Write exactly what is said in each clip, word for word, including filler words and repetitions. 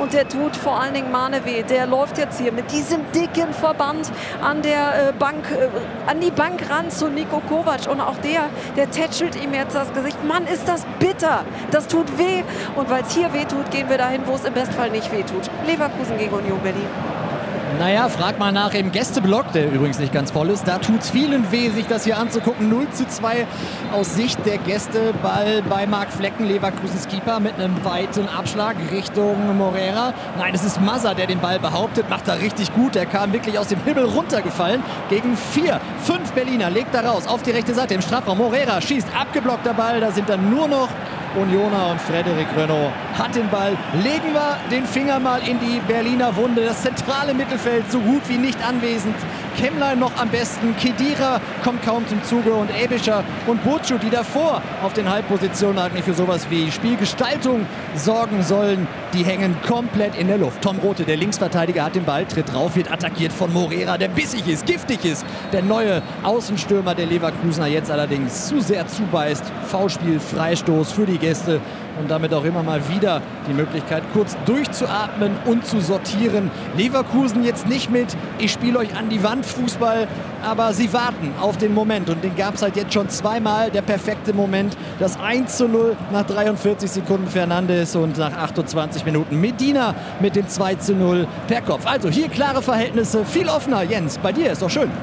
und der tut vor allen Dingen Mane weh. Der läuft jetzt hier mit diesem dicken Verband an der äh, Bank, äh, an die Bank ran zu Niko Kovac und auch der, der tätschelt ihm jetzt das Gesicht. Mann, ist das bitter, das tut weh und weil es hier weh tut, gehen wir dahin, wo es im Bestfall nicht weh tut. Leverkusen gegen Union Berlin. Naja, frag mal nach im Gästeblock, der übrigens nicht ganz voll ist. Da tut es vielen weh, sich das hier anzugucken. null zu zwei aus Sicht der Gäste. Ball bei Marc Flecken, Leverkusens Keeper, mit einem weiten Abschlag Richtung Morera. Nein, es ist Mazza, der den Ball behauptet. Macht er richtig gut. Er kam wirklich aus dem Himmel runtergefallen. Gegen vier, fünf Berliner. Legt er raus auf die rechte Seite im Strafraum. Morera schießt, abgeblockter Ball. Da sind dann nur noch Unioner und Frederic Renaud hat den Ball. Legen wir den Finger mal in die Berliner Wunde. Das zentrale Mittelfeld so gut wie nicht anwesend. Kemmlein noch am besten. Kedira kommt kaum zum Zuge und Ebischer und Butchu, die davor auf den Halbpositionen eigentlich für sowas wie Spielgestaltung sorgen sollen, die hängen komplett in der Luft. Tom Rothe, der Linksverteidiger, hat den Ball, tritt drauf, wird attackiert von Morera, der bissig ist, giftig ist. Der neue Außenstürmer der Leverkusener jetzt allerdings zu sehr zubeißt. Foulspiel, Freistoß für die Gäste und damit auch immer mal wieder die Möglichkeit, kurz durchzuatmen und zu sortieren. Leverkusen jetzt nicht mit, ich spiele euch an die Wand Fußball, aber sie warten auf den Moment und den gab es halt jetzt schon zweimal, der perfekte Moment. Das eins zu null nach dreiundvierzig Sekunden Fernandes und nach achtundzwanzig Minuten Medina mit dem zwei zu null per Kopf. Also hier klare Verhältnisse, viel offener. Jens, bei dir ist doch schön.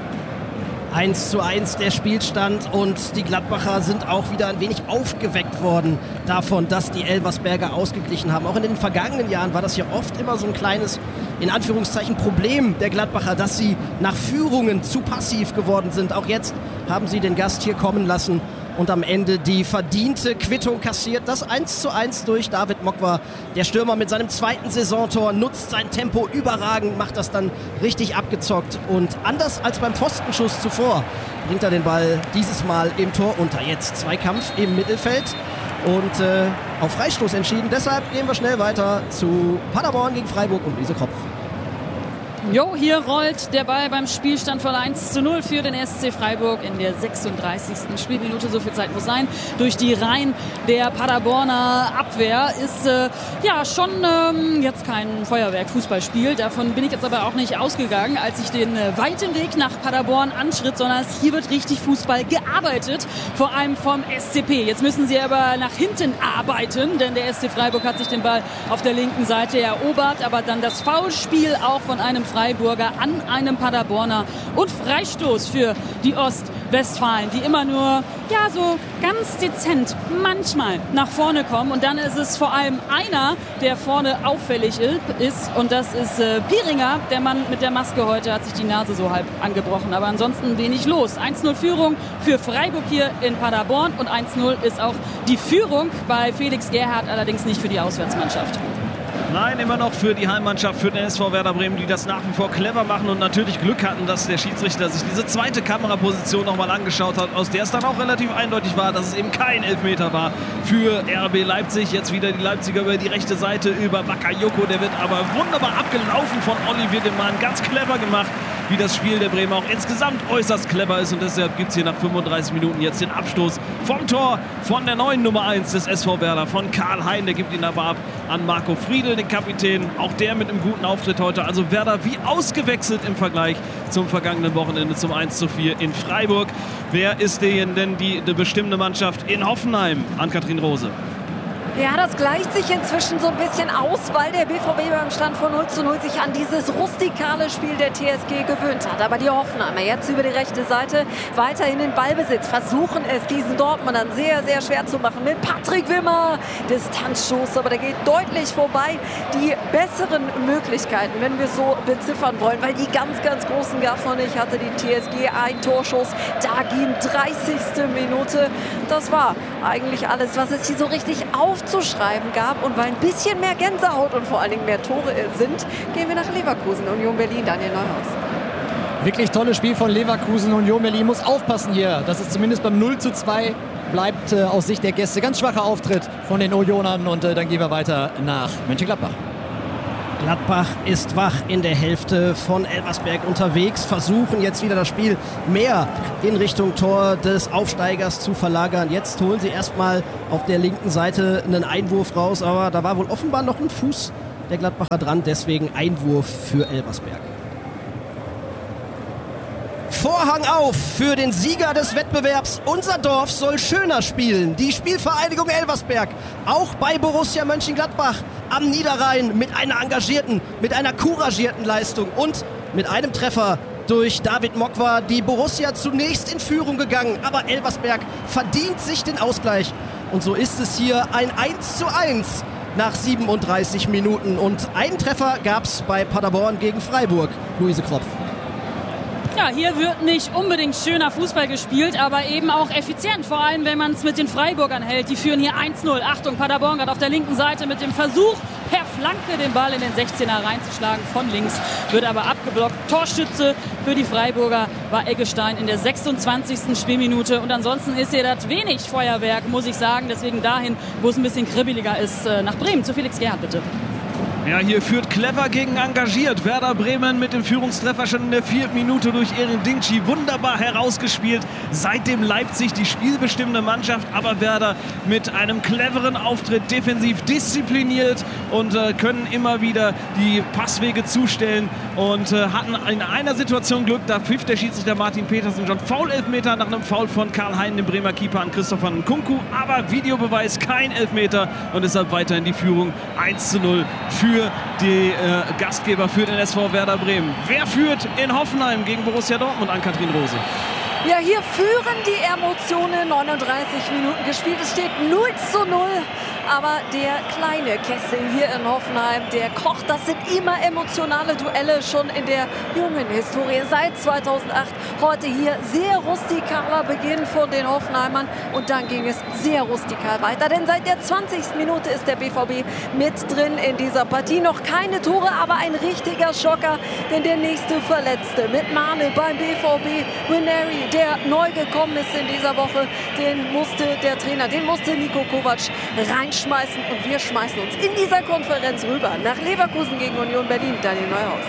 eins zu eins der Spielstand und die Gladbacher sind auch wieder ein wenig aufgeweckt worden davon, dass die Elversberger ausgeglichen haben. Auch in den vergangenen Jahren war das ja oft immer so ein kleines, in Anführungszeichen, Problem der Gladbacher, dass sie nach Führungen zu passiv geworden sind. Auch jetzt haben sie den Gast hier kommen lassen und am Ende die verdiente Quittung kassiert. Das eins zu eins durch David Mokwa. Der Stürmer mit seinem zweiten Saisontor nutzt sein Tempo überragend, macht das dann richtig abgezockt. Und anders als beim Pfostenschuss zuvor bringt er den Ball dieses Mal im Tor unter. Jetzt Zweikampf im Mittelfeld und äh, auf Freistoß entschieden. Deshalb gehen wir schnell weiter zu Paderborn gegen Freiburg und Luise Kropf. Jo, hier rollt der Ball beim Spielstand von eins zu null für den S C Freiburg in der sechsunddreißigsten Spielminute. So viel Zeit muss sein. Durch die Reihen der Paderborner Abwehr ist äh, ja schon ähm, jetzt kein Feuerwerk-Fußballspiel. Davon bin ich jetzt aber auch nicht ausgegangen, als ich den äh, weiten Weg nach Paderborn anschritt, sondern hier wird richtig Fußball gearbeitet, vor allem vom S C P. Jetzt müssen sie aber nach hinten arbeiten, denn der S C Freiburg hat sich den Ball auf der linken Seite erobert, aber dann das Foulspiel auch von einem Freiburger an einem Paderborner und Freistoß für die Ostwestfalen, die immer nur ja so ganz dezent manchmal nach vorne kommen und dann ist es vor allem einer, der vorne auffällig ist und das ist äh, Pieringer, der Mann mit der Maske heute, hat sich die Nase so halb angebrochen, aber ansonsten wenig los. eins zu null Führung für Freiburg hier in Paderborn und eins zu null ist auch die Führung bei Felix Gerhardt, allerdings nicht für die Auswärtsmannschaft. Nein, immer noch für die Heimmannschaft, für den S V Werder Bremen, die das nach wie vor clever machen und natürlich Glück hatten, dass der Schiedsrichter sich diese zweite Kameraposition nochmal angeschaut hat, aus der es dann auch relativ eindeutig war, dass es eben kein Elfmeter war für R B Leipzig. Jetzt wieder die Leipziger über die rechte Seite, über Bakayoko, der wird aber wunderbar abgelaufen von Olivier Demann, ganz clever gemacht, wie das Spiel der Bremer auch insgesamt äußerst clever ist und deshalb gibt es hier nach fünfunddreißig Minuten jetzt den Abstoß vom Tor von der neuen Nummer eins des S V Werder, von Karl Hein, der gibt ihn aber ab an Marco Friedl, den Kapitän, auch der mit einem guten Auftritt heute. Also Werder wie ausgewechselt im Vergleich zum vergangenen Wochenende zum eins zu vier in Freiburg. Wer ist denn die, die bestimmende Mannschaft in Hoffenheim? Ann-Kathrin Rose. Ja, das gleicht sich inzwischen so ein bisschen aus, weil der B V B beim Stand von null zu null sich an dieses rustikale Spiel der T S G gewöhnt hat. Aber die Hoffenheimer jetzt über die rechte Seite weiterhin in Ballbesitz, versuchen es diesen Dortmundern sehr, sehr schwer zu machen mit Patrick Wimmer. Distanzstoß, aber der geht deutlich vorbei. Die besseren Möglichkeiten, wenn wir es so beziffern wollen, weil die ganz, ganz großen gab es noch nicht, hatte die T S G einen Torschuss. Da ging dreißigste Minute. Das war eigentlich alles, was es hier so richtig aufzuschreiben gab. Und weil ein bisschen mehr Gänsehaut und vor allen Dingen mehr Tore sind, gehen wir nach Leverkusen. Union Berlin, Daniel Neuhaus. Wirklich tolles Spiel von Leverkusen. Union Berlin muss aufpassen hier, dass es zumindest beim null zu zwei bleibt äh, aus Sicht der Gäste. Ganz schwacher Auftritt von den Unionern und äh, dann gehen wir weiter nach Mönchengladbach. Gladbach ist wach in der Hälfte von Elversberg unterwegs, versuchen jetzt wieder das Spiel mehr in Richtung Tor des Aufsteigers zu verlagern. Jetzt holen sie erstmal auf der linken Seite einen Einwurf raus, aber da war wohl offenbar noch ein Fuß der Gladbacher dran, deswegen Einwurf für Elversberg. Vorhang auf für den Sieger des Wettbewerbs. Unser Dorf soll schöner spielen. Die Spielvereinigung Elversberg, auch bei Borussia Mönchengladbach am Niederrhein mit einer engagierten, mit einer couragierten Leistung und mit einem Treffer durch David Mokwa, die Borussia zunächst in Führung gegangen, aber Elversberg verdient sich den Ausgleich. Und so ist es hier ein eins zu eins nach siebenunddreißig Minuten. Und einen Treffer gab es bei Paderborn gegen Freiburg. Luise Kropf. Ja, hier wird nicht unbedingt schöner Fußball gespielt, aber eben auch effizient. Vor allem, wenn man es mit den Freiburgern hält. Die führen hier eins null. Achtung, Paderborn gerade auf der linken Seite mit dem Versuch, per Flanke den Ball in den sechzehner reinzuschlagen. Von links wird aber abgeblockt. Torschütze für die Freiburger war Eggestein in der sechsundzwanzigsten Spielminute. Und ansonsten ist hier das wenig Feuerwerk, muss ich sagen. Deswegen dahin, wo es ein bisschen kribbeliger ist, nach Bremen. Zu Felix Gerhardt, bitte. Ja, hier führt clever gegen engagiert. Werder Bremen mit dem Führungstreffer schon in der vierten Minute durch Erin Dingchi. Wunderbar herausgespielt. Seitdem Leipzig die spielbestimmende Mannschaft, aber Werder mit einem cleveren Auftritt, defensiv diszipliniert und äh, können immer wieder die Passwege zustellen und äh, hatten in einer Situation Glück. Da pfiff der Schiedsrichter Martin Petersen schon Foul-Elfmeter nach einem Foul von Karl Hein, dem Bremer Keeper, an Christopher Nkunku. Aber Videobeweis, kein Elfmeter und deshalb weiterhin die Führung eins zu null für Für die äh, Gastgeber, für den S V Werder Bremen. Wer führt in Hoffenheim gegen Borussia Dortmund? Ann-Kathrin Rose. Ja, hier führen die Emotionen. neununddreißig Minuten gespielt. Es steht null zu null. Aber der kleine Kessel hier in Hoffenheim, der kocht. Das sind immer emotionale Duelle schon in der jungen Historie. Seit zweitausendacht. Heute hier sehr rustikaler Beginn von den Hoffenheimern. Und dann ging es sehr rustikal weiter. Denn seit der zwanzigsten Minute ist der B V B mit drin in dieser Partie. Noch keine Tore, aber ein richtiger Schocker. Denn der nächste Verletzte mit Mane beim B V B, Wineri, der neu gekommen ist in dieser Woche, den musste der Trainer, den musste Niko Kovac reinschmeißen. Und wir schmeißen uns in dieser Konferenz rüber nach Leverkusen gegen Union Berlin. Daniel Neuhaus.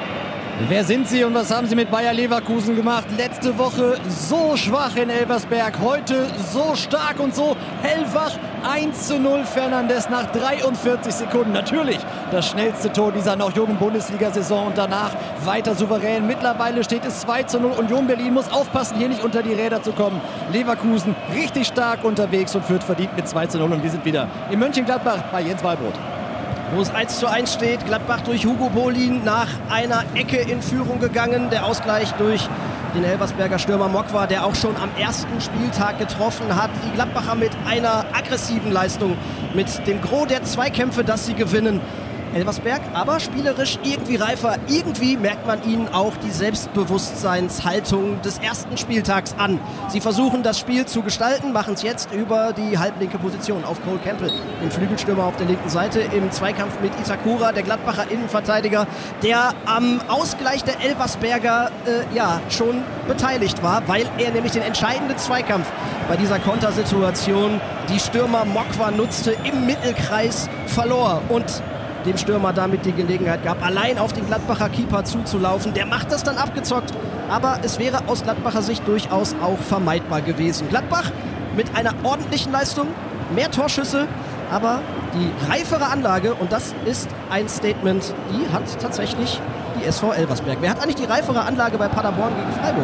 Wer sind sie und was haben sie mit Bayer Leverkusen gemacht? Letzte Woche so schwach in Elversberg, heute so stark und so hellwach. eins zu null Fernandes nach dreiundvierzig Sekunden. Natürlich das schnellste Tor dieser noch jungen Bundesliga-Saison und danach weiter souverän. Mittlerweile steht es zwei zu null. Union Berlin muss aufpassen, hier nicht unter die Räder zu kommen. Leverkusen richtig stark unterwegs und führt verdient mit zwei zu null. Und wir sind wieder in Mönchengladbach bei Jens Wallbrot. Wo es eins zu eins steht, Gladbach durch Hugo Bolin nach einer Ecke in Führung gegangen. Der Ausgleich durch den Elversberger Stürmer Mokwa, der auch schon am ersten Spieltag getroffen hat. Die Gladbacher mit einer aggressiven Leistung, mit dem Gros der Zweikämpfe, dass sie gewinnen. Elversberg aber spielerisch irgendwie reifer. Irgendwie merkt man ihnen auch die Selbstbewusstseinshaltung des ersten Spieltags an. Sie versuchen das Spiel zu gestalten, machen es jetzt über die halblinke Position auf Cole Campbell, den Flügelstürmer auf der linken Seite, im Zweikampf mit Itakura, der Gladbacher Innenverteidiger, der am Ausgleich der Elversberger äh, ja, schon beteiligt war, weil er nämlich den entscheidenden Zweikampf bei dieser Kontersituation, die Stürmer Mokwa nutzte, im Mittelkreis verlor und dem Stürmer damit die Gelegenheit gab, allein auf den Gladbacher Keeper zuzulaufen. Der macht das dann abgezockt, aber es wäre aus Gladbacher Sicht durchaus auch vermeidbar gewesen. Gladbach mit einer ordentlichen Leistung, mehr Torschüsse, aber die reifere Anlage, und das ist ein Statement, die hat tatsächlich die S V Elversberg. Wer hat eigentlich die reifere Anlage bei Paderborn gegen Freiburg?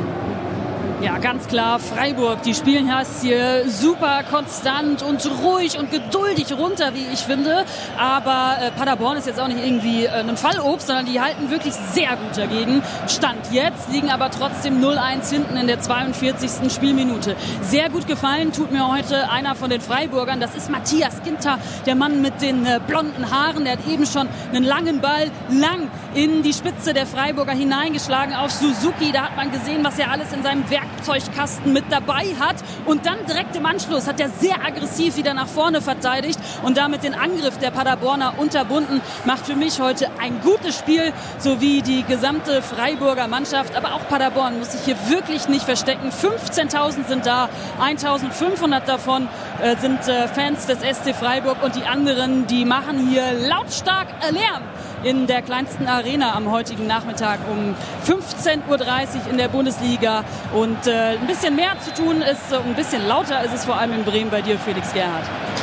Ja, ganz klar, Freiburg, die spielen das hier super konstant und ruhig und geduldig runter, wie ich finde. Aber äh, Paderborn ist jetzt auch nicht irgendwie äh, ein Fallobst, sondern die halten wirklich sehr gut dagegen. Stand jetzt, liegen aber trotzdem null eins hinten in der zweiundvierzigsten Spielminute. Sehr gut gefallen tut mir heute einer von den Freiburgern, das ist Matthias Ginter, der Mann mit den äh, blonden Haaren. Der hat eben schon einen langen Ball lang in die Spitze der Freiburger hineingeschlagen auf Suzuki. Da hat man gesehen, was er alles in seinem Werk Werkzeugkasten mit dabei hat und dann direkt im Anschluss hat er sehr aggressiv wieder nach vorne verteidigt und damit den Angriff der Paderborner unterbunden. Macht für mich heute ein gutes Spiel, sowie die gesamte Freiburger Mannschaft, aber auch Paderborn muss sich hier wirklich nicht verstecken. fünfzehntausend sind da, eintausendfünfhundert davon äh, sind äh, Fans des S C Freiburg und die anderen, die machen hier lautstark Lärm in der kleinsten Arena am heutigen Nachmittag um fünfzehn Uhr dreißig in der Bundesliga. Und äh, ein bisschen mehr zu tun ist, äh, ein bisschen lauter ist es vor allem in Bremen bei dir, Felix Gerhardt.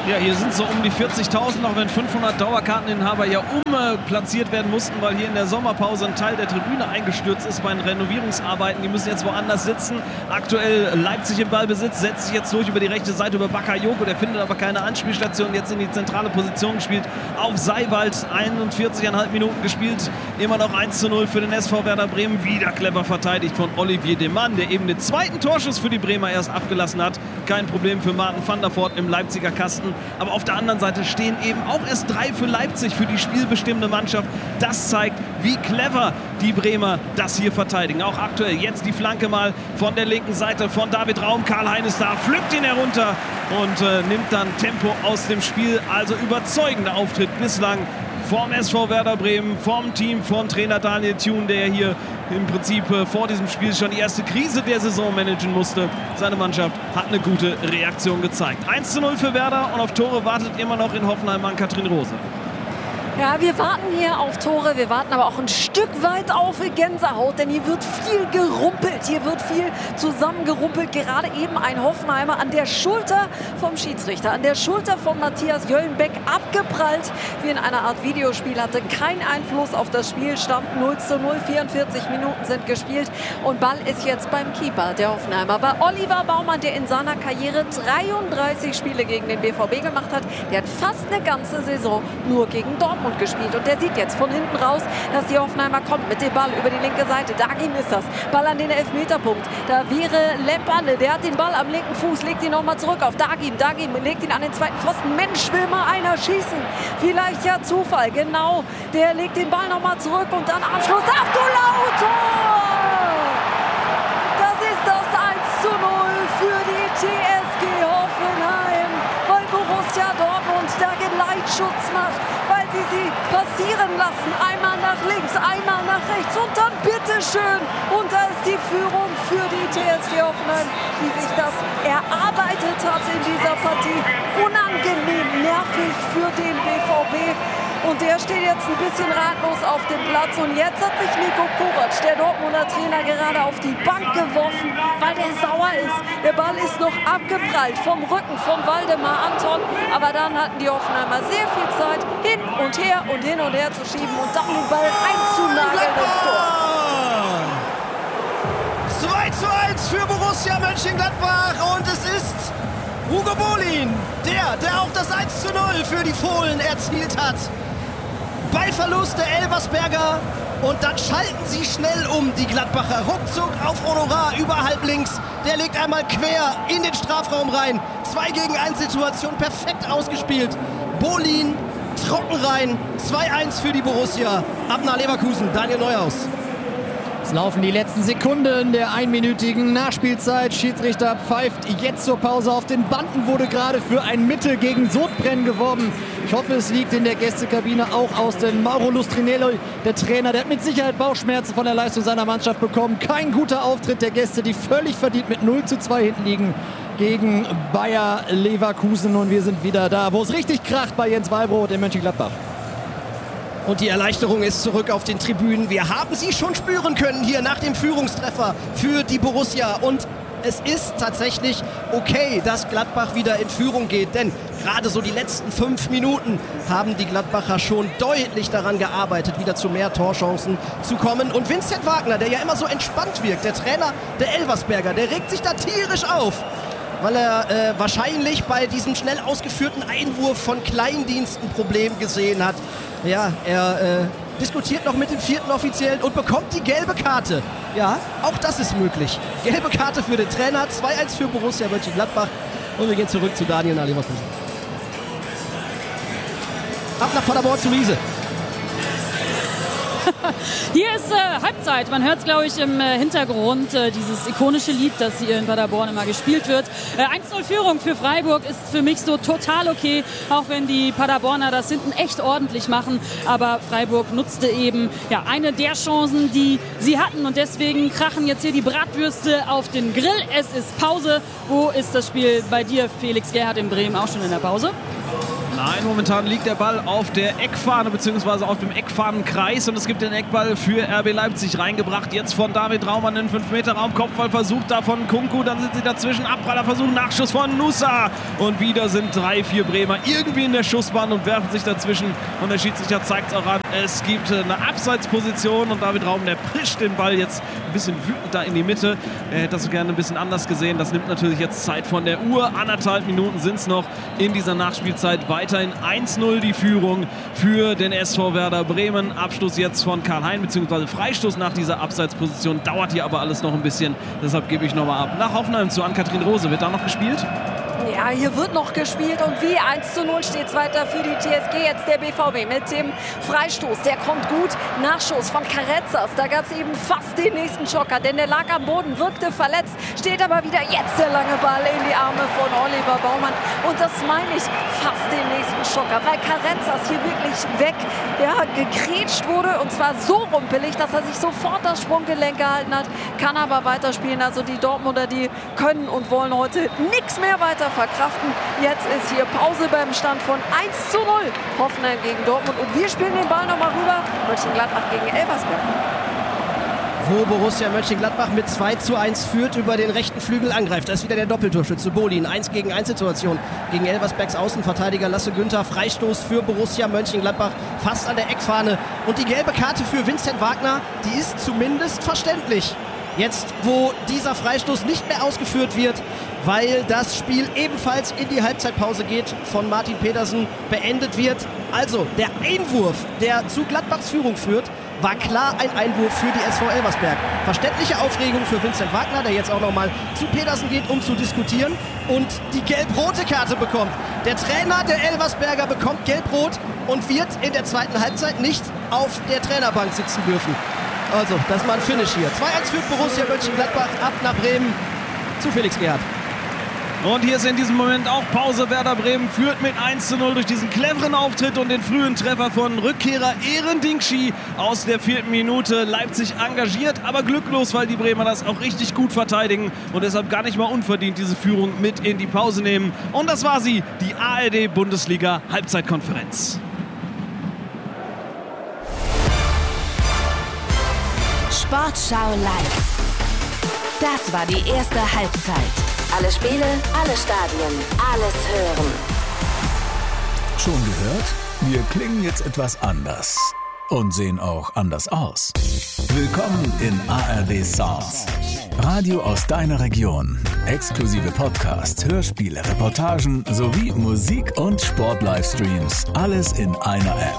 Ja, hier sind so um die vierzigtausend, auch wenn fünfhundert Dauerkarteninhaber ja umplatziert werden mussten, weil hier in der Sommerpause ein Teil der Tribüne eingestürzt ist bei den Renovierungsarbeiten. Die müssen jetzt woanders sitzen. Aktuell Leipzig im Ballbesitz, setzt sich jetzt durch über die rechte Seite über Bakayoko. Der findet aber keine Anspielstation, jetzt in die zentrale Position gespielt. Auf Seiwald, einundvierzig Komma fünf Minuten gespielt. Immer noch eins zu null für den S V Werder Bremen. Wieder clever verteidigt von Olivier Demann, der eben den zweiten Torschuss für die Bremer erst abgelassen hat. Kein Problem für Martin van der Voort im Leipziger Kasten. Aber auf der anderen Seite stehen eben auch erst drei für Leipzig, für die spielbestimmende Mannschaft. Das zeigt, wie clever die Bremer das hier verteidigen. Auch aktuell jetzt die Flanke mal von der linken Seite von David Raum. Karl-Heinz ist da, pflückt ihn herunter und äh, nimmt dann Tempo aus dem Spiel. Also überzeugender Auftritt bislang vom S V Werder Bremen, vom Team von Trainer Daniel Thune, der hier im Prinzip äh, vor diesem Spiel schon die erste Krise der Saison managen musste. Seine Mannschaft hat eine gute Reaktion gezeigt. eins zu null für Werder und auf Tore wartet immer noch in Hoffenheim Ann-Kathrin Rose. Ja, wir warten hier auf Tore, wir warten aber auch ein Stück weit auf Gänsehaut, denn hier wird viel gerumpelt, hier wird viel zusammengerumpelt. Gerade eben ein Hoffenheimer an der Schulter vom Schiedsrichter, an der Schulter von Matthias Jöllenbeck abgeprallt, wie in einer Art Videospiel, hatte keinen Einfluss auf das Spiel, stand null zu null, vierundvierzig Minuten sind gespielt und Ball ist jetzt beim Keeper der Hoffenheimer. War Oliver Baumann, der in seiner Karriere dreiunddreißig Spiele gegen den B V B gemacht hat, der hat fast eine ganze Saison nur gegen Dortmund gespielt und der sieht jetzt von hinten raus, dass die Hoffenheimer kommt mit dem Ball über die linke Seite. Dagin ist das. Ball an den Elfmeterpunkt. Da wäre Lepane, der hat den Ball am linken Fuß, legt ihn nochmal zurück auf Dagin. Dagin legt ihn an den zweiten Pfosten. Mensch, will mal einer schießen. Vielleicht ja Zufall. Genau, der legt den Ball nochmal zurück und dann Abschluss. Achtung, Tor! Das ist das eins zu null für die T S G Hoffenheim, weil Borussia Dortmund da Geleitschutz macht, weil sie sie passieren lassen. Einmal nach links, einmal nach rechts und dann bitteschön. Und da ist die Führung für die T S G Hoffenheim, die sich das erarbeitet hat in dieser Partie. Unangenehm nervig für den B V B. Und der steht jetzt ein bisschen ratlos auf dem Platz. Und jetzt hat sich Niko Kovac, der Dortmunder Trainer, gerade auf die Bank geworfen, weil der sauer ist. Der Ball ist noch abgeprallt vom Rücken von Waldemar Anton. Aber dann hatten die Hoffenheimer sehr viel Zeit, hin und her und hin und her zu schieben und dann den Ball einzunageln ins Tor. zwei zu eins für Borussia Mönchengladbach und es ist Hugo Bolin, der, der auch das eins zu null für die Fohlen erzielt hat. Ballverlust der Elversberger und dann schalten sie schnell um, die Gladbacher. Ruckzuck auf Honorar über halb links. Der legt einmal quer in den Strafraum rein. zwei gegen eins Situation, perfekt ausgespielt. Bolin trocken rein. zwei eins für die Borussia. Abner Leverkusen, Daniel Neuhaus. Es laufen die letzten Sekunden der einminütigen Nachspielzeit. Schiedsrichter pfeift jetzt zur Pause. Auf den Banden wurde gerade für ein Mittel gegen Sodbrennen geworben. Ich hoffe, es liegt in der Gästekabine auch aus. Denn Mauro Lustrinello, der Trainer, der hat mit Sicherheit Bauchschmerzen von der Leistung seiner Mannschaft bekommen. Kein guter Auftritt der Gäste, die völlig verdient mit null zu zwei hinten liegen gegen Bayer Leverkusen. Und wir sind wieder da, wo es richtig kracht bei Jens Wallbrot in Mönchengladbach. Und die Erleichterung ist zurück auf den Tribünen. Wir haben sie schon spüren können hier nach dem Führungstreffer für die Borussia. Und es ist tatsächlich okay, dass Gladbach wieder in Führung geht. Denn gerade so die letzten fünf Minuten haben die Gladbacher schon deutlich daran gearbeitet, wieder zu mehr Torchancen zu kommen. Und Vincent Wagner, der ja immer so entspannt wirkt, der Trainer der Elversberger, der regt sich da tierisch auf, weil er äh, wahrscheinlich bei diesem schnell ausgeführten Einwurf von Kleindienst ein Problem gesehen hat. Ja, er äh, diskutiert noch mit dem vierten Offiziellen und bekommt die gelbe Karte. Ja, auch das ist möglich. Gelbe Karte für den Trainer, zwei eins für Borussia Mönchengladbach. Und wir gehen zurück zu Daniel nach Leverkusen. Ab nach Paderborn zu Riese. Hier ist äh, Halbzeit. Man hört es, glaube ich, im äh, Hintergrund. Äh, dieses ikonische Lied, das hier in Paderborn immer gespielt wird. Äh, eins zu null Führung für Freiburg ist für mich so total okay. Auch wenn die Paderborner das hinten echt ordentlich machen. Aber Freiburg nutzte eben ja, eine der Chancen, die sie hatten. Und deswegen krachen jetzt hier die Bratwürste auf den Grill. Es ist Pause. Wo ist das Spiel bei dir, Felix Gerhardt in Bremen, auch schon in der Pause? Nein, momentan liegt der Ball auf der Eckfahne bzw. auf dem Eckfahnenkreis und es gibt den Eckball für R B Leipzig reingebracht. Jetzt von David Raumann in fünf Meter Raum. Kopfballversuch da von Kunku, dann sind sie dazwischen. Abprallerversuch, Nachschuss von Nusa. Und wieder sind drei, vier Bremer irgendwie in der Schussbahn und werfen sich dazwischen. Und der Schiedsrichter zeigt es auch an. Es gibt eine Abseitsposition und David Raumann, der prischt den Ball jetzt ein bisschen wütend da in die Mitte. Er hätte das gerne ein bisschen anders gesehen. Das nimmt natürlich jetzt Zeit von der Uhr. Anderthalb Minuten sind es noch in dieser Nachspielzeit. Weiterhin eins null die Führung für den S V Werder Bremen. Abstoß jetzt von Karl Hein, beziehungsweise Freistoß nach dieser Abseitsposition. Dauert hier aber alles noch ein bisschen. Deshalb gebe ich nochmal ab. Nach Hoffenheim zu Ann-Kathrin Rose. Wird da noch gespielt? Ja, hier wird noch gespielt und wie eins zu null steht es weiter für die T S G. Jetzt der B V B mit dem Freistoß. Der kommt gut. Nachschuss von Carezas. Da gab es eben fast den nächsten Schocker, denn der lag am Boden, wirkte verletzt, steht aber wieder jetzt der lange Ball in die Arme von Oliver Baumann. Und das meine ich, fast den nächsten Schocker, weil Carezas hier wirklich weg, ja, gekrätscht wurde und zwar so rumpelig, dass er sich sofort das Sprunggelenk gehalten hat, kann aber weiterspielen. Also die Dortmunder, die können und wollen heute nichts mehr weiter verkraften. Jetzt ist hier Pause beim Stand von eins zu null. Hoffenheim gegen Dortmund. Und wir spielen den Ball nochmal rüber. Mönchengladbach gegen Elversberg. Wo Borussia Mönchengladbach mit zwei zu eins führt, über den rechten Flügel angreift. Da ist wieder der Doppeltorschütze Bolin. eins gegen eins Situation gegen Elversbergs Außenverteidiger Lasse Günther. Freistoß für Borussia Mönchengladbach fast an der Eckfahne. Und die gelbe Karte für Vincent Wagner, die ist zumindest verständlich. Jetzt, wo dieser Freistoß nicht mehr ausgeführt wird, weil das Spiel ebenfalls in die Halbzeitpause geht, von Martin Pedersen beendet wird. Also, der Einwurf, der zu Gladbachs Führung führt, war klar ein Einwurf für die S V Elversberg. Verständliche Aufregung für Vincent Wagner, der jetzt auch nochmal zu Pedersen geht, um zu diskutieren und die gelb-rote Karte bekommt. Der Trainer der Elversberger bekommt gelb-rot und wird in der zweiten Halbzeit nicht auf der Trainerbank sitzen dürfen. Also, das ist mal ein Finish hier. zwei eins führt Borussia Mönchengladbach ab nach Bremen zu Felix Gerhardt. Und hier ist in diesem Moment auch Pause. Werder Bremen führt mit eins zu null durch diesen cleveren Auftritt und den frühen Treffer von Rückkehrer Eren Dinkshi aus der vierten Minute. Leipzig engagiert, aber glücklos, weil die Bremer das auch richtig gut verteidigen und deshalb gar nicht mal unverdient diese Führung mit in die Pause nehmen. Und das war sie, die A R D-Bundesliga-Halbzeitkonferenz. Sportschau live. Das war die erste Halbzeit. Alle Spiele, alle Stadien, alles hören. Schon gehört? Wir klingen jetzt etwas anders. Und sehen auch anders aus. Willkommen in A R D Sounds. Radio aus deiner Region. Exklusive Podcasts, Hörspiele, Reportagen sowie Musik- und Sport-Livestreams. Alles in einer App.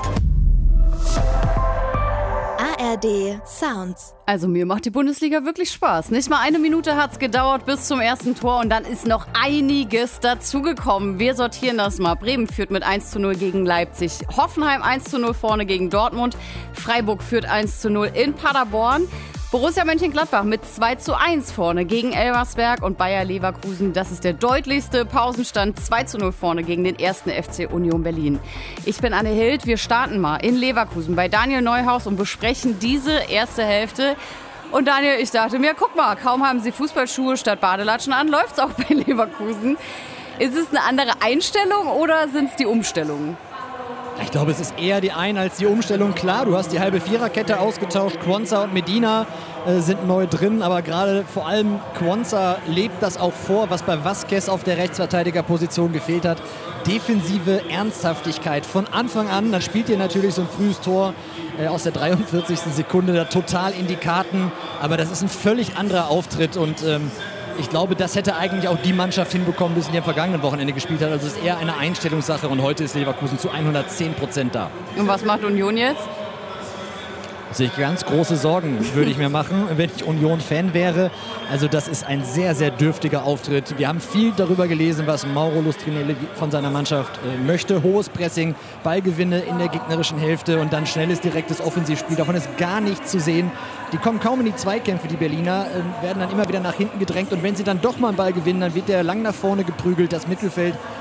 A R D Sounds. Also mir macht die Bundesliga wirklich Spaß. Nicht mal eine Minute hat es gedauert bis zum ersten Tor und dann ist noch einiges dazugekommen. Wir sortieren das mal. Bremen führt mit eins zu null gegen Leipzig. Hoffenheim eins zu null vorne gegen Dortmund. Freiburg führt eins zu null in Paderborn. Borussia Mönchengladbach mit zwei zu eins vorne gegen Elversberg und Bayer Leverkusen. Das ist der deutlichste Pausenstand. zwei zu null vorne gegen den ersten F C Union Berlin. Ich bin Anne Hild. Wir starten mal in Leverkusen bei Daniel Neuhaus und besprechen diese erste Hälfte. Und Daniel, ich dachte mir, guck mal, kaum haben sie Fußballschuhe statt Badelatschen an, läuft's auch bei Leverkusen. Ist es eine andere Einstellung oder sind es die Umstellungen? Ich glaube, es ist eher die Ein- als die Umstellung. Klar, du hast die halbe Viererkette ausgetauscht. Quansah und Medina äh, sind neu drin, aber gerade vor allem Quansah lebt das auch vor, was bei Vázquez auf der Rechtsverteidigerposition gefehlt hat. Defensive Ernsthaftigkeit von Anfang an. Dann spielt ihr natürlich so ein frühes Tor äh, aus der dreiundvierzigsten Sekunde da total in die Karten. Aber das ist ein völlig anderer Auftritt und ähm, ich glaube, das hätte eigentlich auch die Mannschaft hinbekommen müssen, die am vergangenen Wochenende gespielt hat. Also es ist eher eine Einstellungssache und heute ist Leverkusen zu hundertzehn Prozent da. Und was macht Union jetzt? Sehe ich ganz große Sorgen, würde ich mir machen, wenn ich Union-Fan wäre. Also das ist ein sehr, sehr dürftiger Auftritt. Wir haben viel darüber gelesen, was Mauro Lustrinelli von seiner Mannschaft äh, möchte. Hohes Pressing, Ballgewinne in der gegnerischen Hälfte und dann schnelles, direktes Offensivspiel. Davon ist gar nichts zu sehen. Die kommen kaum in die Zweikämpfe, die Berliner, äh, werden dann immer wieder nach hinten gedrängt. Und wenn sie dann doch mal einen Ball gewinnen, dann wird der lang nach vorne geprügelt. Das Mittelfeld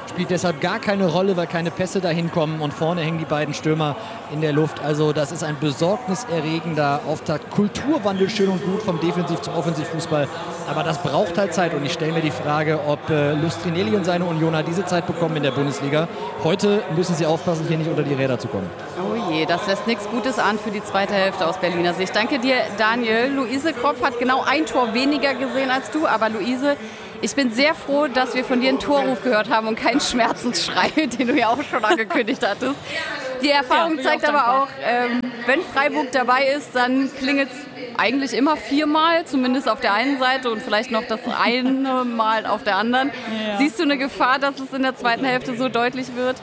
spielt deshalb gar keine Rolle, weil keine Pässe dahin kommen und vorne hängen die beiden Stürmer in der Luft. Also das ist ein besorgniserregender Auftakt. Kulturwandel schön und gut vom Defensiv- zum Offensivfußball, aber das braucht halt Zeit und ich stelle mir die Frage, ob äh, Lustrinelli und seine Unioner diese Zeit bekommen in der Bundesliga. Heute müssen sie aufpassen, hier nicht unter die Räder zu kommen. Oh je, das lässt nichts Gutes an für die zweite Hälfte aus Berliner Sicht. Danke dir, Daniel. Luise Kropf hat genau ein Tor weniger gesehen als du, aber Luise, ich bin sehr froh, dass wir von dir einen Torruf gehört haben und keinen Schmerzensschrei, den du ja auch schon angekündigt hattest. Die Erfahrung ja, zeigt aber auch, ähm, wenn Freiburg dabei ist, dann klingelt es eigentlich immer viermal, zumindest auf der einen Seite und vielleicht noch das eine Mal auf der anderen. Ja. Siehst du eine Gefahr, dass es in der zweiten Hälfte so deutlich wird?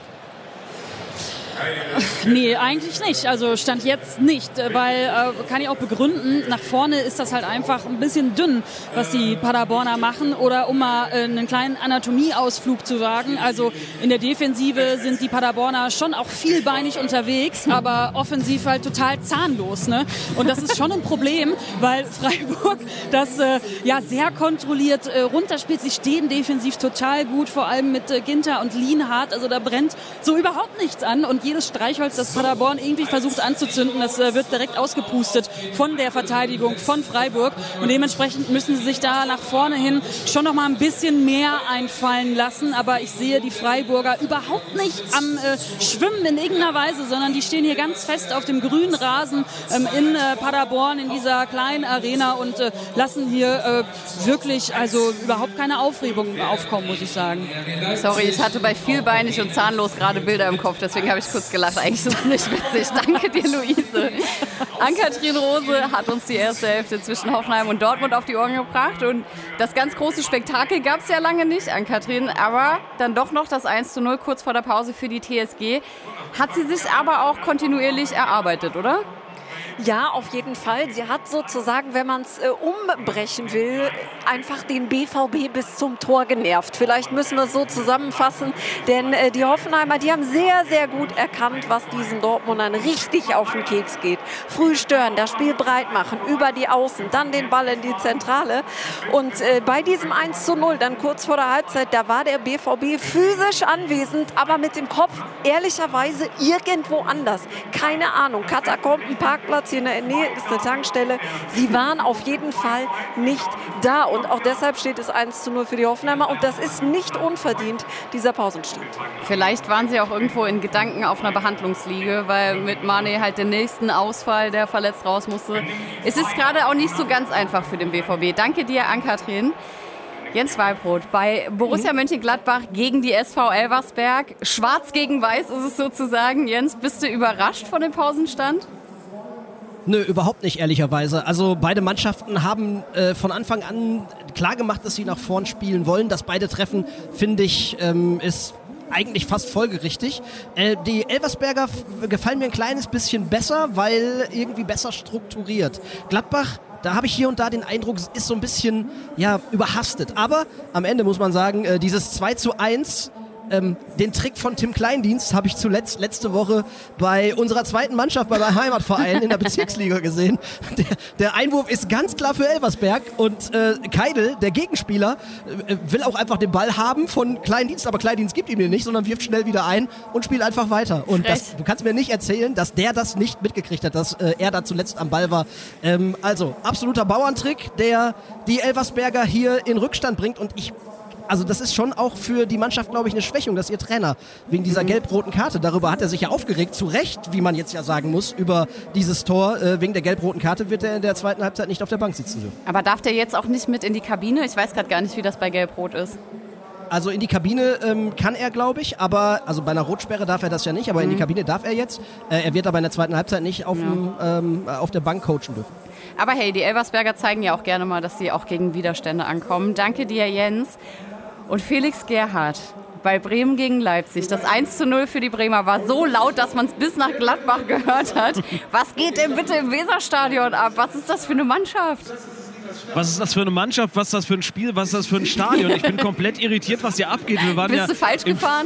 Nee, eigentlich nicht. Also Stand jetzt nicht, weil, äh, kann ich auch begründen, nach vorne ist das halt einfach ein bisschen dünn, was die Paderborner machen. Oder um mal äh, einen kleinen Anatomieausflug zu wagen, also in der Defensive sind die Paderborner schon auch vielbeinig unterwegs, aber offensiv halt total zahnlos. Ne? Und das ist schon ein Problem, weil Freiburg das äh, ja sehr kontrolliert äh, runterspielt. Sie stehen defensiv total gut, vor allem mit äh, Ginter und Lienhardt. Also da brennt so überhaupt nichts an und jedes Streichholz, das Paderborn irgendwie versucht anzuzünden, das äh, wird direkt ausgepustet von der Verteidigung von Freiburg und dementsprechend müssen sie sich da nach vorne hin schon noch mal ein bisschen mehr einfallen lassen, aber ich sehe die Freiburger überhaupt nicht am äh, Schwimmen in irgendeiner Weise, sondern die stehen hier ganz fest auf dem grünen Rasen ähm, in äh, Paderborn, in dieser kleinen Arena und äh, lassen hier äh, wirklich also überhaupt keine Aufregung aufkommen, muss ich sagen. Sorry, ich hatte bei vielbeinig und zahnlos gerade Bilder im Kopf, deswegen habe ich kurz gelacht. Eigentlich ist es nicht witzig. Danke dir, Luise. Ann-Kathrin Rose hat uns die erste Hälfte zwischen Hoffenheim und Dortmund auf die Ohren gebracht. Und das ganz große Spektakel gab es ja lange nicht, Ann-Kathrin. Aber dann doch noch das eins zu null kurz vor der Pause für die T S G. Hat sie sich aber auch kontinuierlich erarbeitet, oder? Ja, auf jeden Fall. Sie hat sozusagen, wenn man es äh, umbrechen will, einfach den B V B bis zum Tor genervt. Vielleicht müssen wir es so zusammenfassen, denn äh, die Hoffenheimer, die haben sehr, sehr gut erkannt, was diesen Dortmundern richtig auf den Keks geht. Früh stören, das Spiel breit machen, über die Außen, dann den Ball in die Zentrale. Und äh, bei diesem eins zu null, dann kurz vor der Halbzeit, da war der B V B physisch anwesend, aber mit dem Kopf ehrlicherweise irgendwo anders. Keine Ahnung, Katakomben, Parkplatz, hier in der Nähe ist eine Tankstelle. Sie waren auf jeden Fall nicht da und auch deshalb steht es eins zu null für die Hoffenheimer und das ist nicht unverdient, dieser Pausenstand. Vielleicht waren sie auch irgendwo in Gedanken auf einer Behandlungsliege, weil mit Mane halt den nächsten Ausfall, der verletzt raus musste. Es ist gerade auch nicht so ganz einfach für den B V B. Danke dir, Ann-Kathrin. Jens Weibrot, bei Borussia Mönchengladbach gegen die S V Elversberg. Schwarz gegen Weiß ist es sozusagen. Jens, bist du überrascht von dem Pausenstand? Nö, überhaupt nicht, ehrlicherweise. Also beide Mannschaften haben äh, von Anfang an klargemacht, dass sie nach vorn spielen wollen. Dass beide treffen, finde ich, ähm, ist eigentlich fast folgerichtig. Äh, die Elversberger f- gefallen mir ein kleines bisschen besser, weil irgendwie besser strukturiert. Gladbach, da habe ich hier und da den Eindruck, es ist so ein bisschen ja, überhastet. Aber am Ende muss man sagen, äh, dieses zwei zu eins... Ähm, den Trick von Tim Kleindienst habe ich zuletzt letzte Woche bei unserer zweiten Mannschaft bei meinem Heimatverein in der Bezirksliga gesehen. Der, der Einwurf ist ganz klar für Elversberg und äh, Keidel, der Gegenspieler, äh, will auch einfach den Ball haben von Kleindienst, aber Kleindienst gibt ihm den nicht, sondern wirft schnell wieder ein und spielt einfach weiter. Und das, du kannst mir nicht erzählen, dass der das nicht mitgekriegt hat, dass äh, er da zuletzt am Ball war. Ähm, also, absoluter Bauerntrick, der die Elversberger hier in Rückstand bringt und ich Also das ist schon auch für die Mannschaft, glaube ich, eine Schwächung, dass ihr Trainer wegen dieser gelb-roten Karte, darüber hat er sich ja aufgeregt, zu Recht, wie man jetzt ja sagen muss, über dieses Tor. Äh, wegen der gelb-roten Karte wird er in der zweiten Halbzeit nicht auf der Bank sitzen dürfen. Aber darf der jetzt auch nicht mit in die Kabine? Ich weiß gerade gar nicht, wie das bei gelb-rot ist. Also in die Kabine ähm, kann er, glaube ich, aber also bei einer Rotsperre darf er das ja nicht, aber mhm. in die Kabine darf er jetzt. Äh, er wird aber in der zweiten Halbzeit nicht auf, ja. dem, ähm, auf der Bank coachen dürfen. Aber hey, die Elversberger zeigen ja auch gerne mal, dass sie auch gegen Widerstände ankommen. Danke dir, Jens. Und Felix Gerhardt bei Bremen gegen Leipzig. Das eins zu null für die Bremer war so laut, dass man es bis nach Gladbach gehört hat. Was geht denn bitte im Weserstadion ab? Was ist das für eine Mannschaft? Was ist das für eine Mannschaft? Was ist das für ein Spiel? Was ist das für ein Stadion? Ich bin komplett irritiert, was hier abgeht. Wir waren Bist ja du falsch gefahren?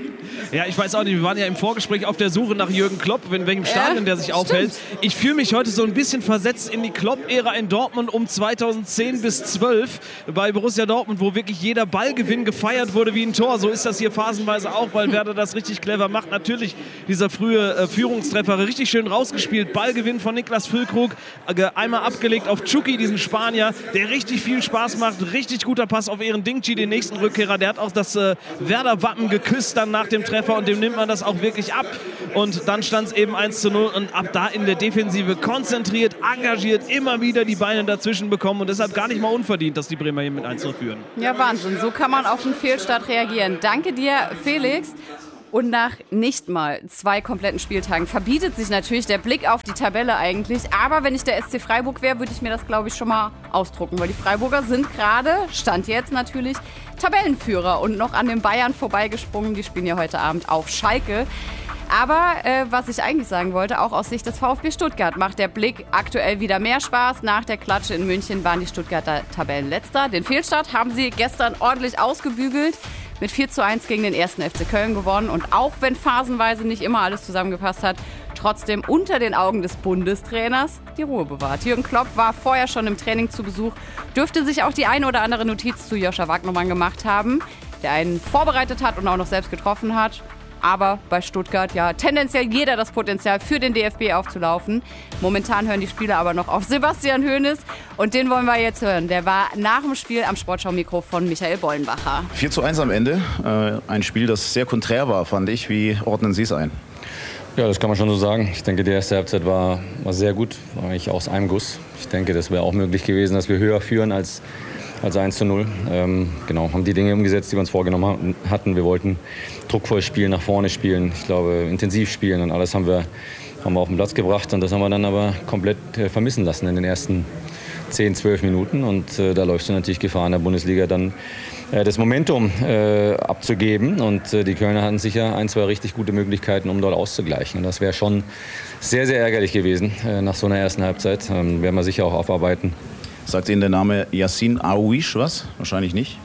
Ja, ich weiß auch nicht. Wir waren ja im Vorgespräch auf der Suche nach Jürgen Klopp, in welchem Stadion der sich aufhält. Ich fühle mich heute so ein bisschen versetzt in die Klopp-Ära in Dortmund um zweitausendzehn bis zwölf bei Borussia Dortmund, wo wirklich jeder Ballgewinn gefeiert wurde wie ein Tor. So ist das hier phasenweise auch, weil Werder das richtig clever macht. Natürlich dieser frühe äh, Führungstreffer richtig schön rausgespielt. Ballgewinn von Niklas Füllkrug, äh, einmal abgelegt auf Chucky, diesen Spanier, der richtig viel Spaß macht. Richtig guter Pass auf Eren Dingchi, den nächsten Rückkehrer. Der hat auch das äh, Werder-Wappen geküsst dann nach dem Treffer und dem nimmt man das auch wirklich ab. Und dann stand es eben eins zu null und ab da in der Defensive konzentriert, engagiert, immer wieder die Beine dazwischen bekommen und deshalb gar nicht mal unverdient, dass die Bremer hier mit eins zu null führen. Ja, Wahnsinn. So kann man auf einen Fehlstart reagieren. Danke dir, Felix. Und nach nicht mal zwei kompletten Spieltagen verbietet sich natürlich der Blick auf die Tabelle eigentlich. Aber wenn ich der S C Freiburg wäre, würde ich mir das, glaube ich, schon mal ausdrucken. Weil die Freiburger sind gerade, Stand jetzt natürlich, Tabellenführer und noch an den Bayern vorbeigesprungen. Die spielen ja heute Abend auf Schalke. Aber äh, was ich eigentlich sagen wollte, auch aus Sicht des VfB Stuttgart macht der Blick aktuell wieder mehr Spaß. Nach der Klatsche in München waren die Stuttgarter Tabellenletzter. Den Fehlstart haben sie gestern ordentlich ausgebügelt. Mit vier zu eins gegen den ersten F C Köln gewonnen. Und auch wenn phasenweise nicht immer alles zusammengepasst hat, trotzdem unter den Augen des Bundestrainers die Ruhe bewahrt. Jürgen Klopp war vorher schon im Training zu Besuch, dürfte sich auch die eine oder andere Notiz zu Joscha Wagnermann gemacht haben, der einen vorbereitet hat und auch noch selbst getroffen hat. Aber bei Stuttgart ja tendenziell jeder das Potenzial für den D F B aufzulaufen. Momentan hören die Spieler aber noch auf Sebastian Hoeneß und den wollen wir jetzt hören. Der war nach dem Spiel am Sportschau-Mikro von Michael Bollenbacher. vier zu eins am Ende, äh, ein Spiel, das sehr konträr war, fand ich. Wie ordnen Sie es ein? Ja, das kann man schon so sagen. Ich denke, die erste Halbzeit war, war sehr gut, war eigentlich aus einem Guss. Ich denke, das wäre auch möglich gewesen, dass wir höher führen als als eins zu null. Ähm, genau, haben die Dinge umgesetzt, die wir uns vorgenommen hatten. Wir wollten druckvoll spielen, nach vorne spielen, ich glaube intensiv spielen und alles haben wir, haben wir auf den Platz gebracht und das haben wir dann aber komplett äh, vermissen lassen in den ersten zehn, zwölf Minuten und äh, da läufst du natürlich Gefahr in der Bundesliga dann äh, das Momentum äh, abzugeben und äh, die Kölner hatten sicher ein, zwei richtig gute Möglichkeiten, um dort auszugleichen und das wäre schon sehr, sehr ärgerlich gewesen äh, nach so einer ersten Halbzeit. Ähm, werden wir sicher auch aufarbeiten. Sagt Ihnen der Name Yassin Aouish was? Wahrscheinlich nicht.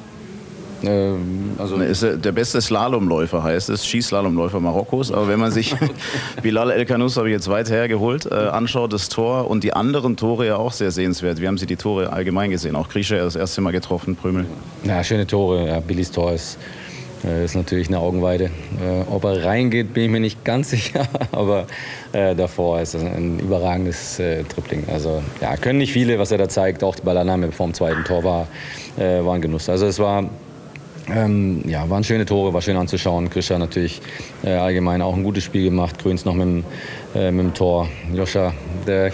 Ähm, also ist der beste Slalomläufer, heißt es, Skislalomläufer Marokkos. Aber wenn man sich Bilal El Khanous, habe ich jetzt weit hergeholt, äh, anschaut, das Tor und die anderen Tore ja auch sehr sehenswert. Wie haben Sie die Tore allgemein gesehen? Auch Grisha das erste Mal getroffen, Prömel. Ja, schöne Tore. Ja, Billys Tor ist, äh, ist natürlich eine Augenweide. Äh, ob er reingeht, bin ich mir nicht ganz sicher. Aber äh, davor ist es ein überragendes äh, Tripling. Also ja, können nicht viele, was er da zeigt. Auch die Ballannahme vor dem zweiten Tor war, äh, war ein Genuss. Also es war Ähm, ja, waren schöne Tore, war schön anzuschauen. Grisha natürlich äh, allgemein auch ein gutes Spiel gemacht. Grüns noch mit dem, äh, mit dem Tor. Joscha, der,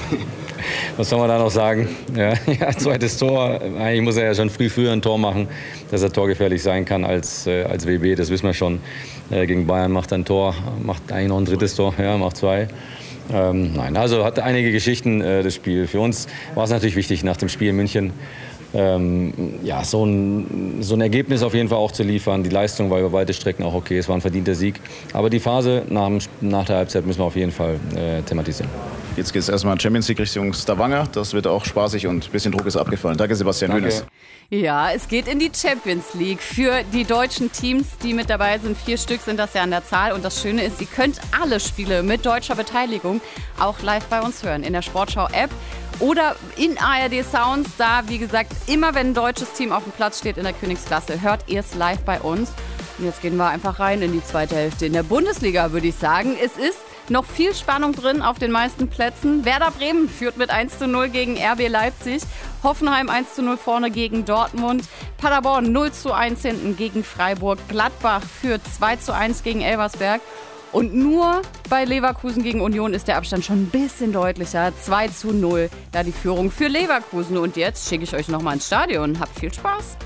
was soll man da noch sagen? Ja, ja, zweites Tor. Eigentlich muss er ja schon früh früher ein Tor machen, dass er torgefährlich sein kann als, äh, als W B. Das wissen wir schon. Äh, gegen Bayern macht er ein Tor, macht eigentlich noch ein drittes Tor, ja, macht zwei. Ähm, nein, also hatte einige Geschichten, äh, das Spiel. Für uns war es natürlich wichtig, nach dem Spiel in München Ähm, ja, so ein, so ein Ergebnis auf jeden Fall auch zu liefern. Die Leistung war über weite Strecken auch okay, es war ein verdienter Sieg. Aber die Phase nach, dem, nach der Halbzeit müssen wir auf jeden Fall äh, thematisieren. Jetzt geht es erstmal Champions League Richtung Stavanger. Das wird auch spaßig und ein bisschen Druck ist abgefallen. Danke, Sebastian Hoeneß. Ja, es geht in die Champions League für die deutschen Teams, die mit dabei sind. Vier Stück sind das ja an der Zahl. Und das Schöne ist, ihr könnt alle Spiele mit deutscher Beteiligung auch live bei uns hören. In der Sportschau-App oder in A R D Sounds. Da, wie gesagt, immer wenn ein deutsches Team auf dem Platz steht in der Königsklasse, hört ihr es live bei uns. Und jetzt gehen wir einfach rein in die zweite Hälfte in der Bundesliga, würde ich sagen. Es ist noch viel Spannung drin auf den meisten Plätzen. Werder Bremen führt mit eins zu null gegen R B Leipzig. Hoffenheim eins zu null vorne gegen Dortmund. Paderborn null zu eins hinten gegen Freiburg. Gladbach führt zwei zu eins gegen Elversberg. Und nur bei Leverkusen gegen Union ist der Abstand schon ein bisschen deutlicher. zwei zu null, da die Führung für Leverkusen. Und jetzt schicke ich euch noch mal ins Stadion. Habt viel Spaß.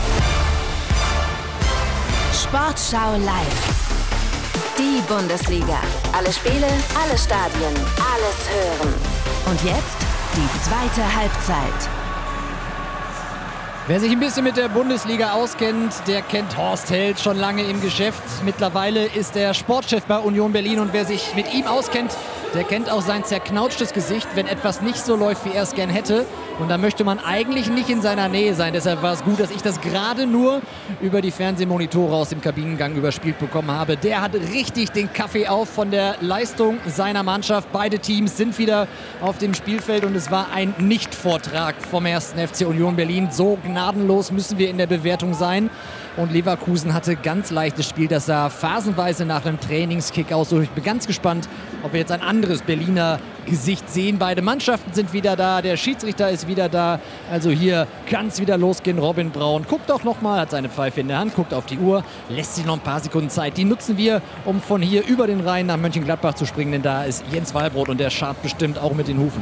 Sportschau live. Die Bundesliga. Alle Spiele, alle Stadien, alles hören. Und jetzt die zweite Halbzeit. Wer sich ein bisschen mit der Bundesliga auskennt, der kennt Horst Held schon lange im Geschäft. Mittlerweile ist er Sportchef bei Union Berlin und wer sich mit ihm auskennt, Der kennt auch sein zerknautschtes Gesicht, wenn etwas nicht so läuft, wie er es gern hätte. Und da möchte man eigentlich nicht in seiner Nähe sein. Deshalb war es gut, dass ich das gerade nur über die Fernsehmonitore aus dem Kabinengang überspielt bekommen habe. Der hat richtig den Kaffee auf von der Leistung seiner Mannschaft. Beide Teams sind wieder auf dem Spielfeld und es war ein Nicht-Vortrag vom ersten F C Union Berlin. So gnadenlos müssen wir in der Bewertung sein. Und Leverkusen hatte ganz leichtes Spiel. Das sah phasenweise nach einem Trainingskick aus. So, ich bin ganz gespannt, ob wir jetzt ein anderes Berliner Gesicht sehen. Beide Mannschaften sind wieder da. Der Schiedsrichter ist wieder da. Also hier kann es wieder losgehen. Robin Braun guckt auch nochmal, hat seine Pfeife in der Hand, guckt auf die Uhr, lässt sich noch ein paar Sekunden Zeit. Die nutzen wir, um von hier über den Rhein nach Mönchengladbach zu springen. Denn da ist Jens Wallbrot und der scharrt bestimmt auch mit den Hufen.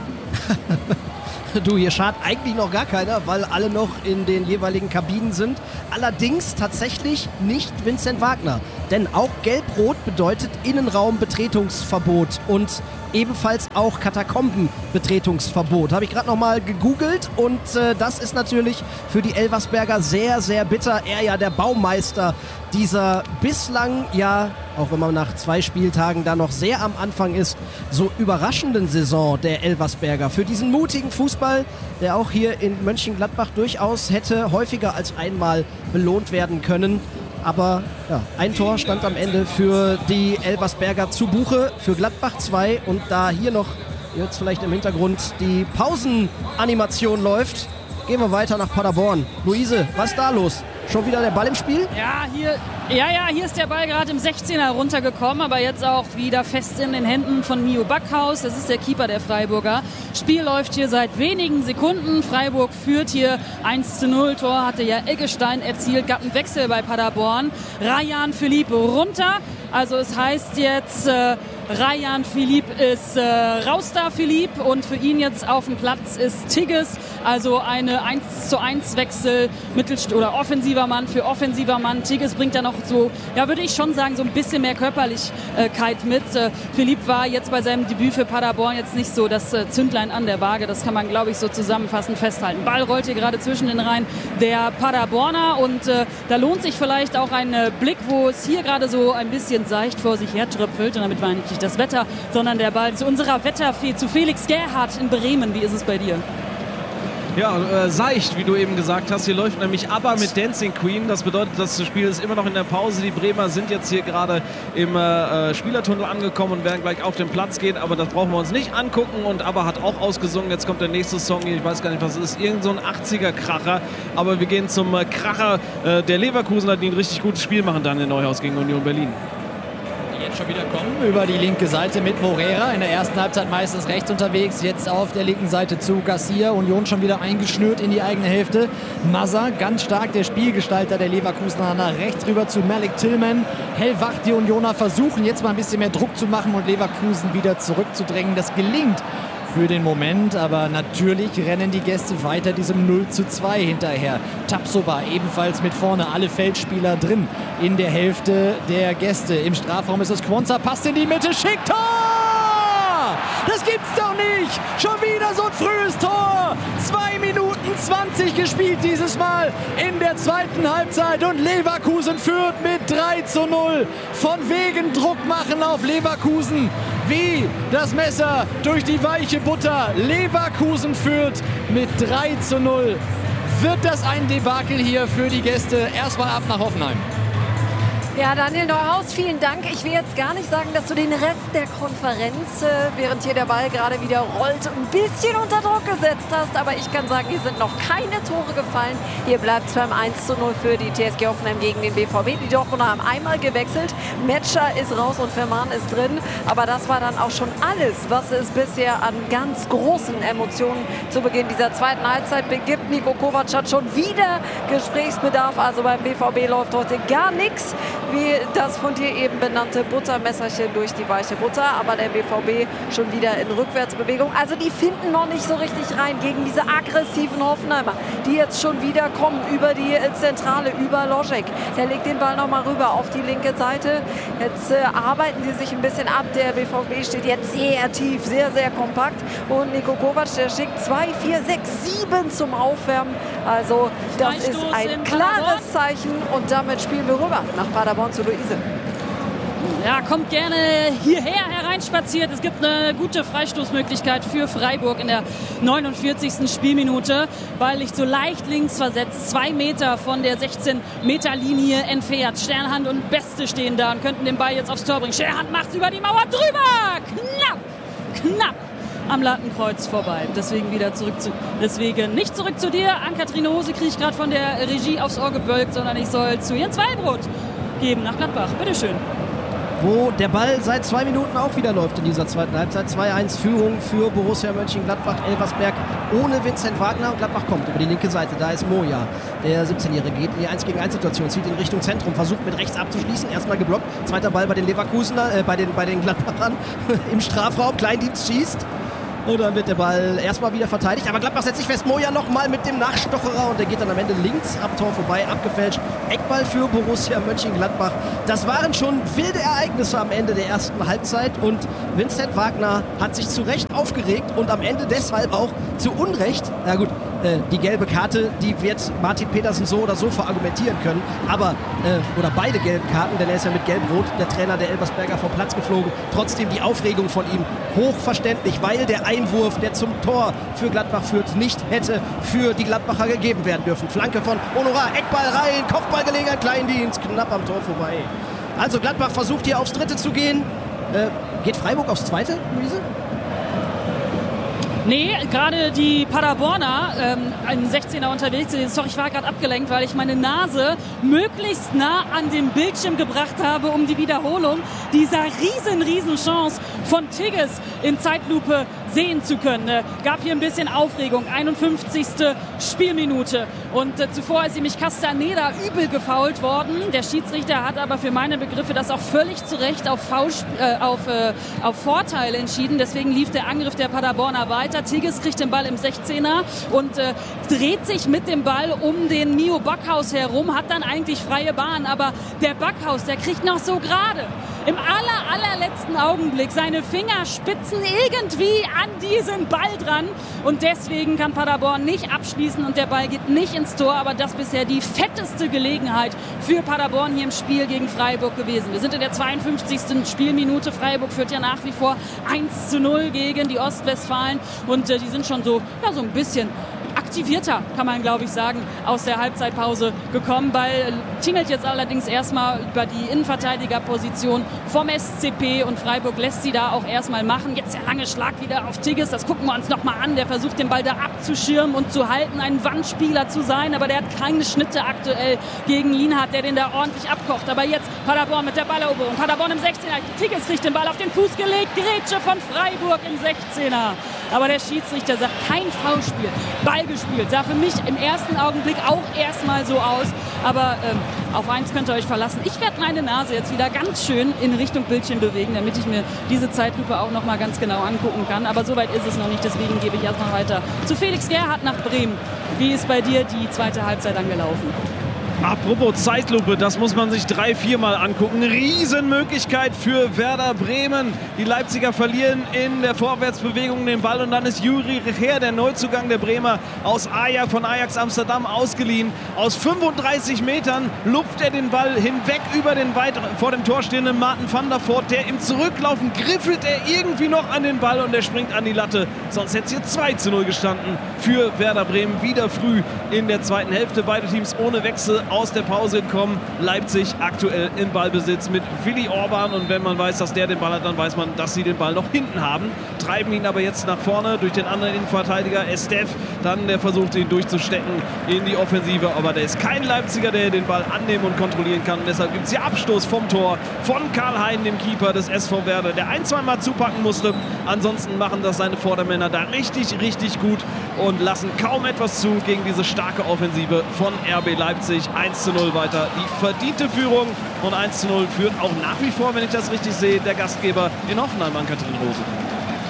Du, hier schart eigentlich noch gar keiner, weil alle noch in den jeweiligen Kabinen sind. Allerdings tatsächlich nicht Vincent Wagner. Denn auch Gelb-Rot bedeutet Innenraumbetretungsverbot und ebenfalls auch Katakombenbetretungsverbot. Habe ich gerade noch mal gegoogelt und äh, das ist natürlich für die Elversberger sehr, sehr bitter. Er ja der Baumeister dieser bislang, ja, auch wenn man nach zwei Spieltagen da noch sehr am Anfang ist, so überraschenden Saison der Elversberger. Für diesen mutigen Fußball, der auch hier in Mönchengladbach durchaus hätte häufiger als einmal belohnt werden können. Aber ja, ein Tor stand am Ende für die Elversberger zu Buche, für Gladbach zwei. Und da hier noch jetzt vielleicht im Hintergrund die Pausenanimation läuft, gehen wir weiter nach Paderborn. Luise, was ist da los? Schon wieder der Ball im Spiel? Ja, hier, ja, ja, hier ist der Ball gerade im sechzehner runtergekommen, aber jetzt auch wieder fest in den Händen von Mio Backhaus. Das ist der Keeper der Freiburger. Spiel läuft hier seit wenigen Sekunden. Freiburg führt hier eins zu null. Tor hatte ja Eggestein erzielt. Gab einen Wechsel bei Paderborn. Rayan Philippe runter. Also es heißt jetzt, äh, Rayan Philippe ist äh, raus da, Philippe. Und für ihn jetzt auf dem Platz ist Tigges. Also eine eins zu eins Wechsel, Mittelst- oder offensiver Mann für offensiver Mann. Tigges bringt da noch so, ja würde ich schon sagen, so ein bisschen mehr Körperlichkeit mit. Äh, Philippe war jetzt bei seinem Debüt für Paderborn jetzt nicht so das äh, Zündlein an der Waage. Das kann man, glaube ich, so zusammenfassend festhalten. Ball rollt hier gerade zwischen den Reihen der Paderborner und äh, da lohnt sich vielleicht auch ein äh, Blick, wo es hier gerade so ein bisschen seicht vor sich her tröpfelt. Und damit war nicht das Wetter, sondern der Ball zu unserer Wetterfee, zu Felix Gerhardt in Bremen. Wie ist es bei dir? Ja, äh, seicht, wie du eben gesagt hast. Hier läuft nämlich ABBA mit Dancing Queen. Das bedeutet, das Spiel ist immer noch in der Pause. Die Bremer sind jetzt hier gerade im äh, Spielertunnel angekommen und werden gleich auf den Platz gehen. Aber das brauchen wir uns nicht angucken. Und ABBA hat auch ausgesungen. Jetzt kommt der nächste Song hier. Ich weiß gar nicht, was es ist. Irgend so ein achtziger-Kracher. Aber wir gehen zum äh, Kracher äh, der Leverkusener, die ein richtig gutes Spiel machen dann in Neuhaus gegen Union Berlin. Jetzt schon wieder kommen über die linke Seite mit Morera. In der ersten Halbzeit meistens rechts unterwegs. Jetzt auf der linken Seite zu Garcia. Union schon wieder eingeschnürt in die eigene Hälfte. Mazza, ganz stark der Spielgestalter der Leverkusener, nach rechts rüber zu Malik Tillman. Hellwach, die Unioner versuchen jetzt mal ein bisschen mehr Druck zu machen und Leverkusen wieder zurückzudrängen. Das gelingt für den Moment, aber natürlich rennen die Gäste weiter diesem null zu zwei hinterher. Tapsoba ebenfalls mit vorne, alle Feldspieler drin in der Hälfte der Gäste. Im Strafraum ist es Quonza, passt in die Mitte, schickt Tor! Das gibt's doch nicht! Schon wieder so ein frühes Tor! zwei Minuten zwanzig gespielt dieses Mal in der zweiten Halbzeit und Leverkusen führt mit drei zu null. Von wegen Druck machen auf Leverkusen. Wie das Messer durch die weiche Butter. Leverkusen führt mit drei zu null. Wird das ein Debakel hier für die Gäste? Erstmal ab nach Hoffenheim. Ja, Daniel Neuhaus, vielen Dank. Ich will jetzt gar nicht sagen, dass du den Rest der Konferenz, äh, während hier der Ball gerade wieder rollt, ein bisschen unter Druck gesetzt hast. Aber ich kann sagen, hier sind noch keine Tore gefallen. Hier bleibt es beim eins zu null für die T S G Hoffenheim gegen den B V B. Die Dortmunder haben einmal gewechselt. Metscher ist raus und Verman ist drin. Aber das war dann auch schon alles, was es bisher an ganz großen Emotionen zu Beginn dieser zweiten Halbzeit begibt. Niko Kovac hat schon wieder Gesprächsbedarf. Also beim B V B läuft heute gar nichts. Wie das von dir eben benannte Buttermesserchen durch die weiche Butter. Aber der B V B schon wieder in Rückwärtsbewegung. Also die finden noch nicht so richtig rein gegen diese aggressiven Hoffenheimer, die jetzt schon wieder kommen über die Zentrale, über Loschek. Der legt den Ball nochmal rüber auf die linke Seite. Jetzt äh, arbeiten sie sich ein bisschen ab. Der B V B steht jetzt sehr tief, sehr, sehr kompakt. Und Niko Kovac, der schickt zwei, vier, sechs, sieben zum Aufwärmen. Also das ist ein klares Zeichen. Und damit spielen wir rüber nach Paderborn zu Luise. Ja, kommt gerne hierher herein. reinspaziert. Es gibt eine gute Freistoßmöglichkeit für Freiburg in der neunundvierzigsten Spielminute. Ball liegt so leicht links versetzt, zwei Meter von der sechzehn Meter Linie entfernt. Sternhand und Beste stehen da und könnten den Ball jetzt aufs Tor bringen. Sternhand macht über die Mauer drüber. Knapp, knapp am Lattenkreuz vorbei. Deswegen wieder zurück zu, deswegen nicht zurück zu dir. Ann-Kathrin Hose kriege ich gerade von der Regie aufs Ohr gebölkt, sondern ich soll zu Jens Wallbrot geben nach Gladbach. Bitteschön. Wo der Ball seit zwei Minuten auch wieder läuft in dieser zweiten Halbzeit. zwei eins Führung für Borussia Mönchengladbach. Elversberg ohne Vincent Wagner. Und Gladbach kommt über die linke Seite. Da ist Moja. Der siebzehnjährige geht in die eins gegen eins Situation, zieht in Richtung Zentrum, versucht mit rechts abzuschließen. Erstmal geblockt. Zweiter Ball bei den Leverkusener, äh, bei, den, bei den Gladbachern im Strafraum. Kleindienst schießt. Und dann wird der Ball erstmal wieder verteidigt. Aber Gladbach setzt sich fest. Moja nochmal mit dem Nachstocherer. Und der geht dann am Ende links am Tor vorbei. Abgefälscht. Eckball für Borussia Mönchengladbach. Das waren schon wilde Ereignisse am Ende der ersten Halbzeit. Und Vincent Wagner hat sich zu Recht aufgeregt. Und am Ende deshalb auch zu Unrecht. Na gut, äh, die gelbe Karte, die wird Martin Petersen so oder so verargumentieren können. Aber, äh, oder beide gelben Karten, denn er ist ja mit Gelb-Rot der Trainer der Elversberger vom Platz geflogen. Trotzdem die Aufregung von ihm hochverständlich, weil der Einwurf, der zum Tor für Gladbach führt, nicht hätte für die Gladbacher gegeben werden dürfen. Flanke von Honorar, Eckball rein, Kopfballgelegenheit, Kleindienst, knapp am Tor vorbei. Also Gladbach versucht hier aufs Dritte zu gehen. Äh, geht Freiburg aufs Zweite, Luise? Nee, gerade die Paderborner, ähm, ein sechzehner unterwegs, sorry, ich war gerade abgelenkt, weil ich meine Nase möglichst nah an den Bildschirm gebracht habe, um die Wiederholung dieser riesen, riesen Chance von Tigges in Zeitlupe sehen zu können. Äh, gab hier ein bisschen Aufregung, einundfünfzigste Spielminute und äh, zuvor ist nämlich Castaneda übel gefoult worden. Der Schiedsrichter hat aber für meine Begriffe das auch völlig zu Recht auf, Foul, äh, auf, äh, auf Vorteil entschieden, deswegen lief der Angriff der Paderborner weiter. Tigges kriegt den Ball im sechzehner und äh, dreht sich mit dem Ball um den Mio Backhaus herum, hat dann eigentlich freie Bahn, aber der Backhaus, der kriegt noch so gerade im aller, allerletzten Augenblick seine Fingerspitzen irgendwie an diesen Ball dran und deswegen kann Paderborn nicht abschließen und der Ball geht nicht ins Tor, aber das bisher die fetteste Gelegenheit für Paderborn hier im Spiel gegen Freiburg gewesen. Wir sind in der zweiundfünfzigsten Spielminute, Freiburg führt ja nach wie vor eins zu null gegen die Ostwestfalen und äh, die sind schon so, ja, so ein bisschen aktivierter, kann man glaube ich sagen, aus der Halbzeitpause gekommen. Ball tingelt jetzt allerdings erstmal über die Innenverteidigerposition vom S C P und Freiburg lässt sie da auch erstmal machen. Jetzt der lange Schlag wieder auf Tigges, das gucken wir uns nochmal an. Der versucht den Ball da abzuschirmen und zu halten, ein Wandspieler zu sein, aber der hat keine Schnitte aktuell gegen Lienhardt, der den da ordentlich abkocht. Aber jetzt Paderborn mit der Balleroberung. Paderborn im sechzehner. Tigges kriegt den Ball auf den Fuß gelegt. Grätsche von Freiburg im sechzehner. Aber der Schiedsrichter sagt, kein Foulspiel. Ball gespielt. Sah für mich im ersten Augenblick auch erstmal so aus. Aber ähm, auf eins könnt ihr euch verlassen. Ich werde meine Nase jetzt wieder ganz schön in Richtung Bildschirm bewegen, damit ich mir diese Zeitlupe auch noch mal ganz genau angucken kann. Aber soweit ist es noch nicht. Deswegen gebe ich erstmal weiter zu Felix Gerhardt nach Bremen. Wie ist bei dir die zweite Halbzeit angelaufen? Apropos Zeitlupe, das muss man sich drei, viermal angucken. Riesenmöglichkeit für Werder Bremen. Die Leipziger verlieren in der Vorwärtsbewegung den Ball und dann ist Juri Recher, der Neuzugang der Bremer, aus Ajax, von Ajax Amsterdam ausgeliehen. Aus fünfunddreißig Metern lupft er den Ball hinweg über den weit vor dem Tor stehenden Martin van der Voort. Der im Zurücklaufen griffelt er irgendwie noch an den Ball und er springt an die Latte. Sonst hätte es hier zwei zu null gestanden für Werder Bremen. Wieder früh in der zweiten Hälfte. Beide Teams ohne Wechsel aus der Pause kommen. Leipzig aktuell im Ballbesitz mit Willi Orban und wenn man weiß, dass der den Ball hat, dann weiß man, dass sie den Ball noch hinten haben. Treiben ihn aber jetzt nach vorne durch den anderen Innenverteidiger Estef. Dann der versucht ihn durchzustecken in die Offensive, aber der ist kein Leipziger, der den Ball annehmen und kontrollieren kann. Und deshalb gibt es hier Abstoß vom Tor von Karl Hein, dem Keeper des S V Werder, der ein, zwei Mal zupacken musste. Ansonsten machen das seine Vordermänner da richtig, richtig gut und lassen kaum etwas zu gegen diese starke Offensive von R B Leipzig. eins zu null weiter die verdiente Führung und eins zu null führt auch nach wie vor, wenn ich das richtig sehe, der Gastgeber in Hoffenheim, Ann-Kathrin Hose.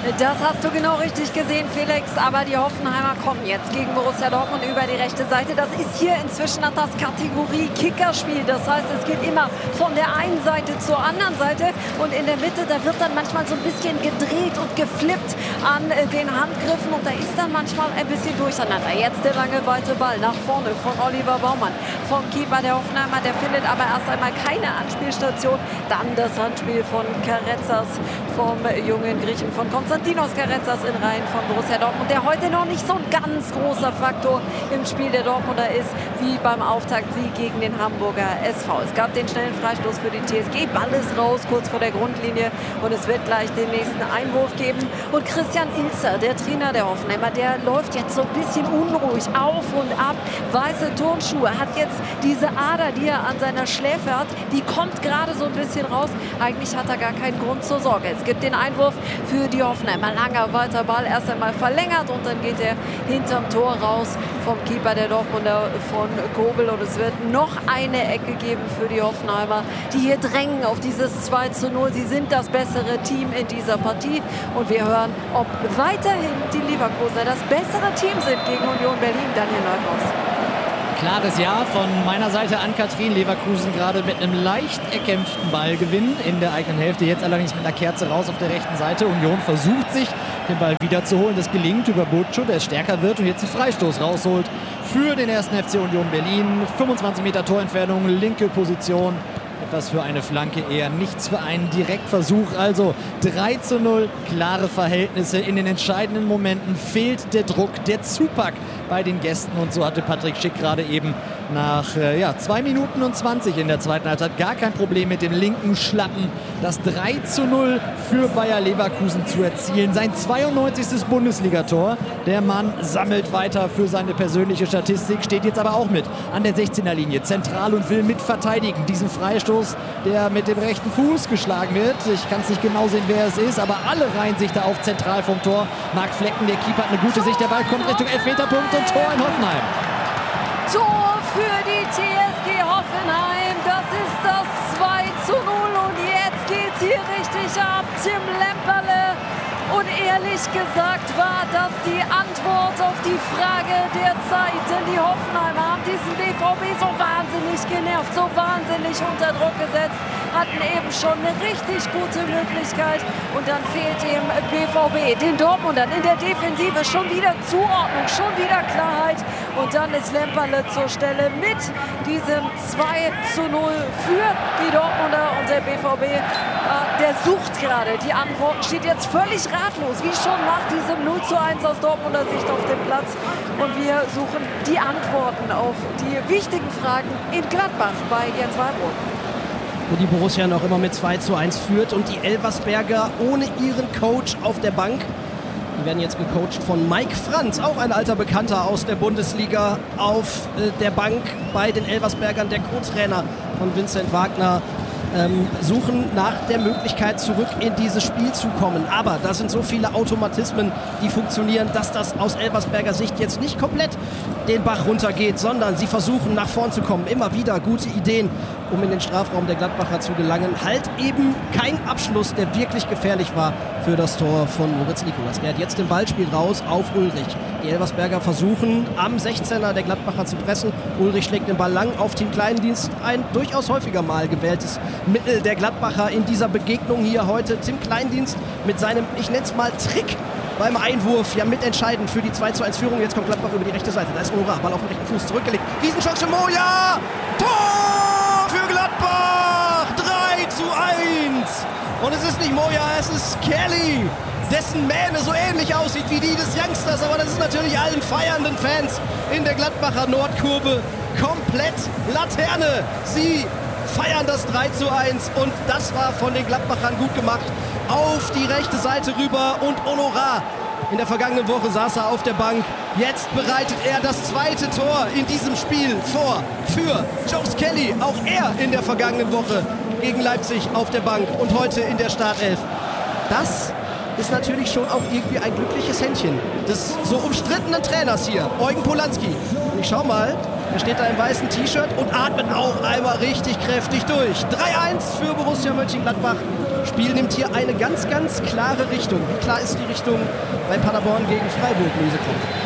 Das hast du genau richtig gesehen, Felix. Aber die Hoffenheimer kommen jetzt gegen Borussia Dortmund über die rechte Seite. Das ist hier inzwischen das Kategorie Kickerspiel. Das heißt, es geht immer von der einen Seite zur anderen Seite. Und in der Mitte, da wird dann manchmal so ein bisschen gedreht und geflippt an den Handgriffen. Und da ist dann manchmal ein bisschen durcheinander. Jetzt der lange weite Ball nach vorne von Oliver Baumann. Vom Keeper der Hoffenheimer, der findet aber erst einmal keine Anspielstation. Dann das Handspiel von Carrezzas, vom jungen Griechen, von Konstantinos Carrezzas in Reihen von Borussia Dortmund, der heute noch nicht so ein ganz großer Faktor im Spiel der Dortmunder ist, wie beim Auftaktsieg gegen den Hamburger S V. Es gab den schnellen Freistoß für die T S G, Ball ist raus, kurz vor der Grundlinie, und es wird gleich den nächsten Einwurf geben. Und Christian Ilzer, der Trainer der Hoffenheimer, der läuft jetzt so ein bisschen unruhig auf und ab. Weiße Turnschuhe, hat jetzt diese Ader, die er an seiner Schläfe hat, die kommt gerade so ein bisschen raus. Eigentlich hat er gar keinen Grund zur Sorge. Es gibt den Einwurf für die Hoffenheimer. Langer weiter Ball, erst einmal verlängert und dann geht er hinterm Tor raus vom Keeper der Dortmunder, von Kobel. Und es wird noch eine Ecke geben für die Hoffenheimer, die hier drängen auf dieses zwei zu null. Sie sind das bessere Team in dieser Partie. Und wir hören, ob weiterhin die Leverkusener das bessere Team sind gegen Union Berlin. Daniel Neuhaus. Klares Ja von meiner Seite an Kathrin. Leverkusen gerade mit einem leicht erkämpften Ballgewinn in der eigenen Hälfte. Jetzt allerdings mit einer Kerze raus auf der rechten Seite. Union versucht sich, den Ball wiederzuholen. Das gelingt über Butcho, der stärker wird und jetzt einen Freistoß rausholt für den ersten F C Union Berlin. fünfundzwanzig Meter Torentfernung, linke Position. Etwas für eine Flanke, eher nichts für einen Direktversuch. Also drei zu null, klare Verhältnisse. In den entscheidenden Momenten fehlt der Druck, der Zupack bei den Gästen. Und so hatte Patrick Schick gerade eben nach äh, ja, zwei Minuten und zwanzig in der zweiten Halbzeit gar kein Problem mit dem linken Schlappen, das drei zu null für Bayer Leverkusen zu erzielen. Sein zweiundneunzigstes Bundesligator. Der Mann sammelt weiter für seine persönliche Statistik, steht jetzt aber auch mit an der sechzehner Linie, zentral, und will mit verteidigen. Diesen Freistoß, der mit dem rechten Fuß geschlagen wird. Ich kann es nicht genau sehen, wer es ist, aber alle reihen sich da auf zentral vom Tor. Marc Flecken, der Keeper, hat eine gute Sicht. Der Ball kommt Richtung Elfmeterpunkt und Tor in Hoffenheim. Tor für die T S G Hoffenheim. Das ist das zwei zu null und jetzt geht's hier richtig ab. Tim Lemperle. Und ehrlich gesagt war das die Antwort auf die Frage der Zeit. Denn die Hoffenheimer haben diesen B V B so wahnsinnig genervt, so wahnsinnig unter Druck gesetzt. Hatten eben schon eine richtig gute Möglichkeit. Und dann fehlt dem B V B, den Dortmundern in der Defensive schon wieder Zuordnung, schon wieder Klarheit. Und dann ist Lemperle zur Stelle mit diesem zwei zu null für die Dortmunder. Und der B V B, äh, der sucht gerade die Antworten, steht jetzt völlig ratlos, wie schon nach diesem null zu eins aus Dortmunder Sicht auf dem Platz. Und wir suchen die Antworten auf die wichtigen Fragen in Gladbach bei Jens Weinbrot. Wo die Borussia noch immer mit zwei zu eins führt und die Elversberger ohne ihren Coach auf der Bank. Die werden jetzt gecoacht von Mike Franz, auch ein alter Bekannter aus der Bundesliga, auf äh, der Bank bei den Elversbergern, der Co-Trainer von Vincent Wagner. Ähm, suchen nach der Möglichkeit, zurück in dieses Spiel zu kommen. Aber da sind so viele Automatismen, die funktionieren, dass das aus Elversberger Sicht jetzt nicht komplett den Bach runtergeht, sondern sie versuchen, nach vorn zu kommen. Immer wieder gute Ideen, um in den Strafraum der Gladbacher zu gelangen. Halt eben kein Abschluss, der wirklich gefährlich war für das Tor von Moritz Nikolas. Der hat jetzt den Ballspiel raus auf Ulrich. Die Elversberger versuchen, am sechzehner der Gladbacher zu pressen. Ulrich schlägt den Ball lang auf Team Kleindienst. Ein durchaus häufiger mal gewähltes Mittel der Gladbacher in dieser Begegnung hier heute. Tim Kleindienst mit seinem, ich nenne es mal, Trick beim Einwurf, ja mitentscheidend für die zwei zu eins Führung. Jetzt kommt Gladbach über die rechte Seite. Da ist Ora, Ball auf den rechten Fuß zurückgelegt. Riesenchance für Moja! Tor für Gladbach! drei zu eins! Und es ist nicht Moja, es ist Kelly, dessen Mähne so ähnlich aussieht wie die des Youngsters. Aber das ist natürlich allen feiernden Fans in der Gladbacher Nordkurve komplett Laterne. Sie feiern das drei zu eins und das war von den Gladbachern gut gemacht. Auf die rechte Seite rüber und Honorar. In der vergangenen Woche saß er auf der Bank. Jetzt bereitet er das zweite Tor in diesem Spiel vor für Joe Kelly. Auch er in der vergangenen Woche gegen Leipzig auf der Bank und heute in der Startelf. Das ist natürlich schon auch irgendwie ein glückliches Händchen des so umstrittenen Trainers hier, Eugen Polanski. Und ich schau mal, er steht da im weißen T-Shirt und atmet auch einmal richtig kräftig durch. drei eins für Borussia Mönchengladbach. Spiel nimmt hier eine ganz, ganz klare Richtung. Wie klar ist die Richtung bei Paderborn gegen Freiburg, Luise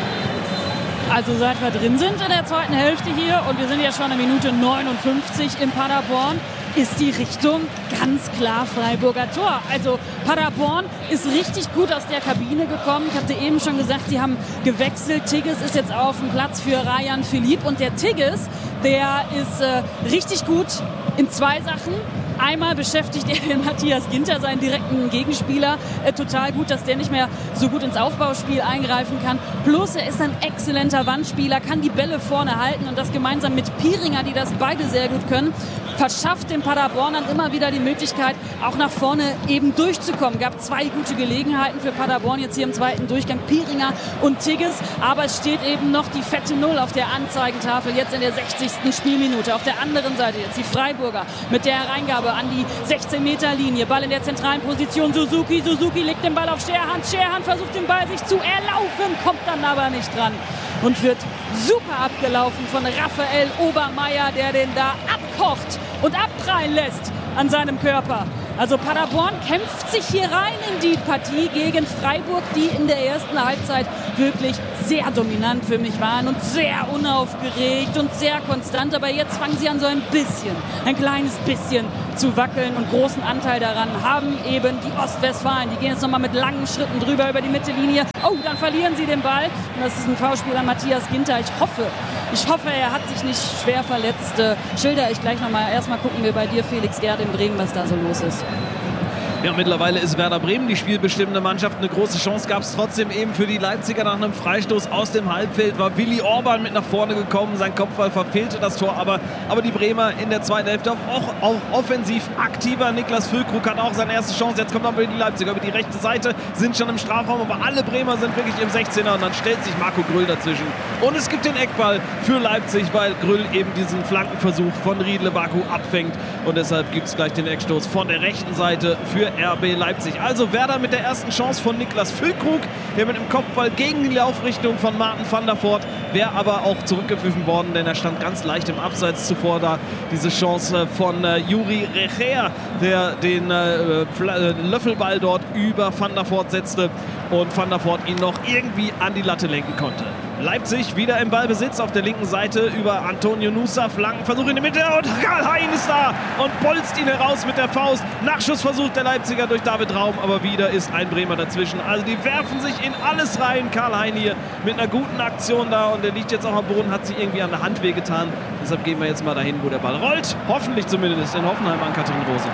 Krupp? Also seit wir drin sind in der zweiten Hälfte hier und wir sind ja schon eine Minute neunundfünfzig in Paderborn, ist die Richtung ganz klar Freiburger Tor. Also Paderborn ist richtig gut aus der Kabine gekommen. Ich hatte eben schon gesagt, sie haben gewechselt. Tigges ist jetzt auf dem Platz für Rayan Philipp und der Tigges, der ist äh, richtig gut in zwei Sachen. Einmal beschäftigt er den Matthias Ginter, seinen direkten Gegenspieler, äh, total gut, dass der nicht mehr so gut ins Aufbauspiel eingreifen kann. Plus er ist ein exzellenter Wandspieler, kann die Bälle vorne halten und das gemeinsam mit Pieringer, die das beide sehr gut können, verschafft den Paderbornern immer wieder die Möglichkeit, auch nach vorne eben durchzukommen. Gab zwei gute Gelegenheiten für Paderborn jetzt hier im zweiten Durchgang, Pieringer und Tigges, aber es steht eben noch die fette Null auf der Anzeigentafel, jetzt in der sechzigsten Spielminute. Auf der anderen Seite jetzt die Freiburger mit der Hereingabe an die sechzehn Meter Linie. Ball in der zentralen Position. Suzuki. Suzuki legt den Ball auf Scherhan. Scherhan versucht den Ball sich zu erlaufen, kommt dann aber nicht dran und wird super abgelaufen von Raphael Obermeier, der den da abkocht und abprallen lässt an seinem Körper. Also Paderborn kämpft sich hier rein in die Partie gegen Freiburg, die in der ersten Halbzeit wirklich sehr dominant für mich waren und sehr unaufgeregt und sehr konstant. Aber jetzt fangen sie an, so ein bisschen, ein kleines bisschen zu wackeln und großen Anteil daran haben eben die Ostwestfalen. Die gehen jetzt nochmal mit langen Schritten drüber über die Mittellinie. Oh, dann verlieren sie den Ball. Und das ist ein Foulspiel an Matthias Ginter. Ich hoffe, ich hoffe, er hat sich nicht schwer verletzt. Äh, schilder ich gleich nochmal. Erstmal gucken wir bei dir, Felix Gerd in Bremen, was da so los ist. Ja, mittlerweile ist Werder Bremen die spielbestimmende Mannschaft. Eine große Chance gab es trotzdem eben für die Leipziger nach einem Freistoß aus dem Halbfeld. War Willi Orban mit nach vorne gekommen. Sein Kopfball verfehlte das Tor. Aber, aber die Bremer in der zweiten Hälfte auch, auch offensiv aktiver. Niklas Füllkrug hat auch seine erste Chance. Jetzt kommt aber die Leipziger über die rechte Seite. Sind schon im Strafraum. Aber alle Bremer sind wirklich im sechzehner. Und dann stellt sich Marco Grüll dazwischen. Und es gibt den Eckball für Leipzig, weil Grüll eben diesen Flankenversuch von Riedle Baku abfängt. Und deshalb gibt es gleich den Eckstoß von der rechten Seite für R B Leipzig. Also Werder mit der ersten Chance von Niklas Füllkrug, der mit dem Kopfball gegen die Laufrichtung von Martin van der Voort, wäre aber auch zurückgepfiffen worden, denn er stand ganz leicht im Abseits zuvor da. Diese Chance von äh, Juri Recher, der den äh, Löffelball dort über Van der Voort setzte und Van der Voort ihn noch irgendwie an die Latte lenken konnte. Leipzig wieder im Ballbesitz auf der linken Seite über Antonio Nusa. Flankenversuch in der Mitte und Karl-Hein ist da und bolzt ihn heraus mit der Faust. Nachschussversuch der Leipziger durch David Raum, aber wieder ist ein Bremer dazwischen. Also die werfen sich in alles rein. Karl-Hein hier mit einer guten Aktion da und der liegt jetzt auch am Boden, hat sich irgendwie an der Hand wehgetan. Deshalb gehen wir jetzt mal dahin, wo der Ball rollt. Hoffentlich zumindest in Hoffenheim an Katrin Rose.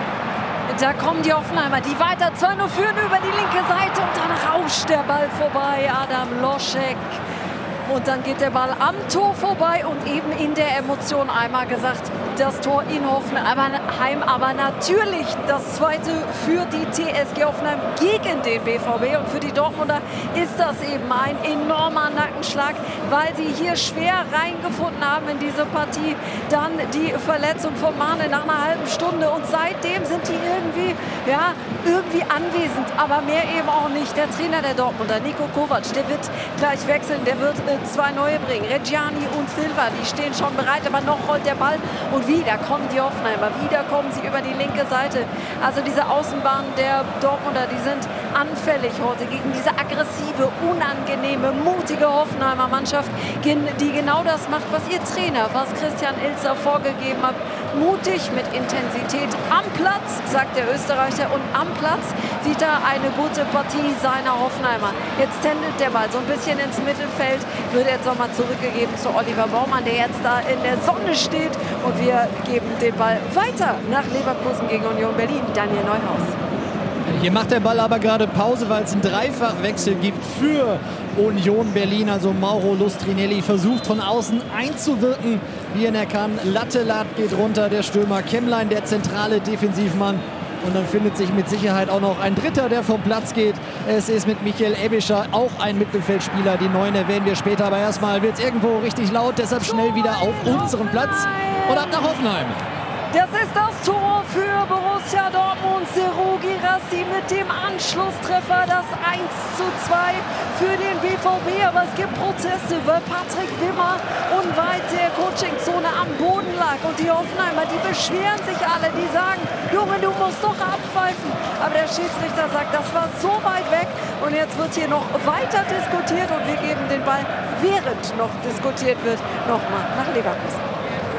Da kommen die Hoffenheimer, die weiter zwei null führen über die linke Seite und dann rauscht der Ball vorbei. Adam Loschek. Und dann geht der Ball am Tor vorbei und eben in der Emotion einmal gesagt, das Tor in Hoffenheim, aber natürlich das zweite für die T S G Hoffenheim gegen den B V B. Und für die Dortmunder ist das eben ein enormer Nackenschlag, weil sie hier schwer reingefunden haben in diese Partie. Dann die Verletzung von Mane nach einer halben Stunde und seitdem sind die irgendwie, ja, irgendwie anwesend, aber mehr eben auch nicht. Der Trainer der Dortmunder, Niko Kovac, der wird gleich wechseln, der wird äh, zwei neue bringen. Reggiani und Silva, die stehen schon bereit, aber noch rollt der Ball und wieder kommen die Hoffenheimer, wieder kommen sie über die linke Seite. Also diese Außenbahn der Dortmunder, die sind anfällig heute gegen diese aggressive, unangenehme, mutige Hoffenheimer Mannschaft, die genau das macht, was ihr Trainer, was Christian Ilzer vorgegeben hat. Mutig, mit Intensität am Platz, sagt der Österreicher, und am Platz sieht er eine gute Partie seiner Hoffenheimer. Jetzt tendelt der Ball so ein bisschen ins Mittelfeld, wird jetzt nochmal zurückgegeben zu Oliver Baumann, der jetzt da in der Sonne steht, und wir geben den Ball weiter nach Leverkusen gegen Union Berlin. Daniel Neuhaus. Hier macht der Ball aber gerade Pause, weil es einen Dreifachwechsel gibt für Union Berlin. Also Mauro Lustrinelli versucht von außen einzuwirken, wie er kann. Lattelat geht runter, der Stürmer Kemmlein, der zentrale Defensivmann. Und dann findet sich mit Sicherheit auch noch ein Dritter, der vom Platz geht. Es ist mit Michael Ebischer auch ein Mittelfeldspieler. Die Neuen erwähnen wir später, aber erstmal wird es irgendwo richtig laut. Deshalb schnell wieder auf unseren Platz und ab nach Hoffenheim. Das ist das Tor für Borussia Dortmund. Serhou Guirassy mit dem Anschlusstreffer, das eins zu zwei für den B V B. Aber es gibt Proteste, weil Patrick Wimmer unweit der Coachingzone am Boden lag. Und die Hoffenheimer, die beschweren sich alle. Die sagen, Junge, du musst doch abpfeifen. Aber der Schiedsrichter sagt, das war so weit weg. Und jetzt wird hier noch weiter diskutiert. Und wir geben den Ball, während noch diskutiert wird, nochmal nach Leverkusen.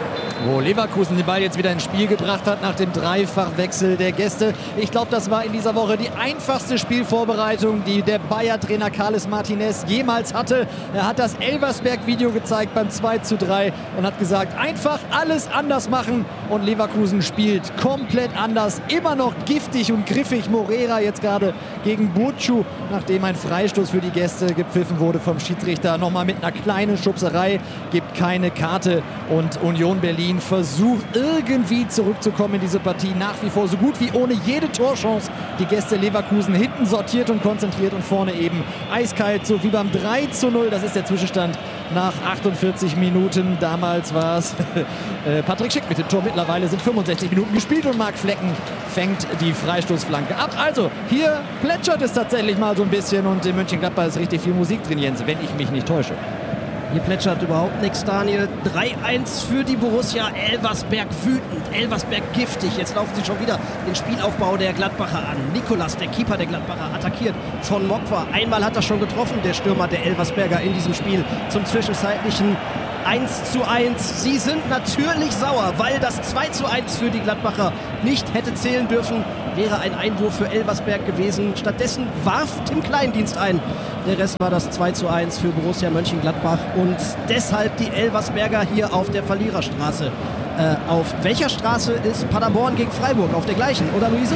Wo Leverkusen den Ball jetzt wieder ins Spiel gebracht hat nach dem Dreifachwechsel der Gäste. Ich glaube, das war in dieser Woche die einfachste Spielvorbereitung, die der Bayer-Trainer Carles Martinez jemals hatte. Er hat das Elversberg-Video gezeigt beim zwei zu drei und hat gesagt, einfach alles anders machen. Und Leverkusen spielt komplett anders. Immer noch giftig und griffig. Moreira jetzt gerade gegen Burcu, nachdem ein Freistoß für die Gäste gepfiffen wurde vom Schiedsrichter. Nochmal mit einer kleinen Schubserei, gibt keine Karte. Und Union Berlin versucht irgendwie zurückzukommen in diese Partie. Nach wie vor so gut wie ohne jede Torchance. Die Gäste Leverkusen hinten sortiert und konzentriert und vorne eben eiskalt, so wie beim drei zu null. Das ist der Zwischenstand nach achtundvierzig Minuten. Damals war es äh, Patrick Schick mit dem Tor. Mittlerweile sind fünfundsechzig Minuten gespielt und Marc Flecken fängt die Freistoßflanke ab. Also hier plätschert es tatsächlich mal so ein bisschen und in Mönchengladbach ist richtig viel Musik drin, Jens, wenn ich mich nicht täusche. Hier plätschert überhaupt nichts, Daniel. drei eins für die Borussia. Elversberg wütend, Elversberg giftig. Jetzt laufen sie schon wieder den Spielaufbau der Gladbacher an. Nikolas, der Keeper der Gladbacher, attackiert von Mokwa. Einmal hat er schon getroffen, der Stürmer der Elversberger in diesem Spiel zum zwischenzeitlichen eins zu eins. Sie sind natürlich sauer, weil das zwei zu eins für die Gladbacher nicht hätte zählen dürfen. Wäre ein Einwurf für Elversberg gewesen. Stattdessen warf Tim Kleindienst ein. Der Rest war das zwei zu eins für Borussia Mönchengladbach. Und deshalb die Elversberger hier auf der Verliererstraße. Äh, auf welcher Straße ist Paderborn gegen Freiburg? Auf der gleichen, oder Luise?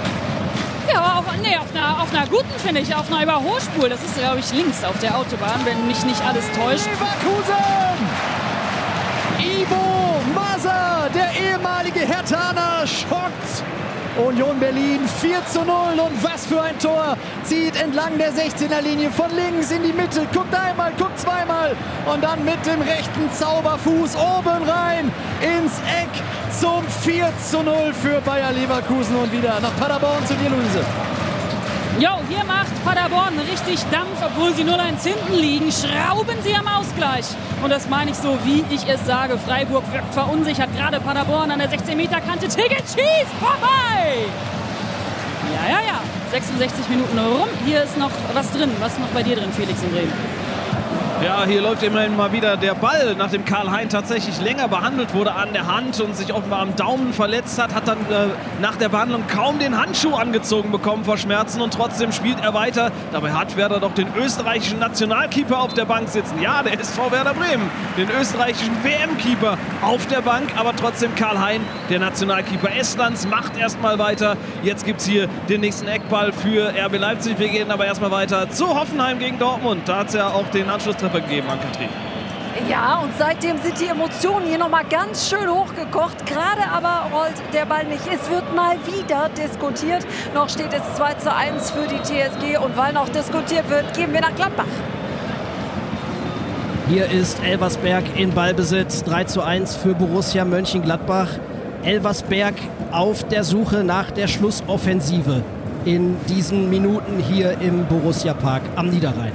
Ja, auf, nee, auf, einer, auf einer guten, finde ich, auf einer Überholspur. Das ist, glaube ich, links auf der Autobahn, wenn mich nicht alles täuscht. Leverkusen! Ivo Masa, der ehemalige Herthaner, schockt Union Berlin vier zu null. Und was für ein Tor! Zieht entlang der sechzehner Linie von links in die Mitte, guckt einmal, guckt zweimal und dann mit dem rechten Zauberfuß oben rein ins Eck zum vier zu null für Bayer Leverkusen. Und wieder nach Paderborn zu dir, Luise. Jo, hier macht Paderborn richtig Dampf, obwohl sie null eins hinten liegen. Schrauben sie am Ausgleich. Und das meine ich so, wie ich es sage. Freiburg wirkt verunsichert. Gerade Paderborn an der sechzehn Meter Kante. Ticket schießt vorbei. Ja, ja, ja. sechsundsechzig Minuten rum. Hier ist noch was drin. Was noch bei dir drin, Felix in Bremen? Ja, hier läuft immerhin mal wieder der Ball, nachdem Karl Hein tatsächlich länger behandelt wurde an der Hand und sich offenbar am Daumen verletzt hat, hat dann äh, nach der Behandlung kaum den Handschuh angezogen bekommen vor Schmerzen und trotzdem spielt er weiter. Dabei hat Werder doch den österreichischen Nationalkeeper auf der Bank sitzen. Ja, der S V Werder Bremen, den österreichischen W M-Keeper auf der Bank, aber trotzdem Karl Hein, der Nationalkeeper Estlands, macht erstmal weiter. Jetzt gibt es hier den nächsten Eckball für R B Leipzig. Wir gehen aber erstmal weiter zu Hoffenheim gegen Dortmund. Da hat es ja auch den Anschlusstreffer gegeben an Katrin. Ja, und seitdem sind die Emotionen hier nochmal ganz schön hochgekocht. Gerade aber rollt der Ball nicht. Es wird mal wieder diskutiert. Noch steht es zwei zu eins für die T S G. Und weil noch diskutiert wird, gehen wir nach Gladbach. Hier ist Elversberg in Ballbesitz. drei zu eins für Borussia Mönchengladbach. Elversberg auf der Suche nach der Schlussoffensive in diesen Minuten hier im Borussia Park am Niederrhein.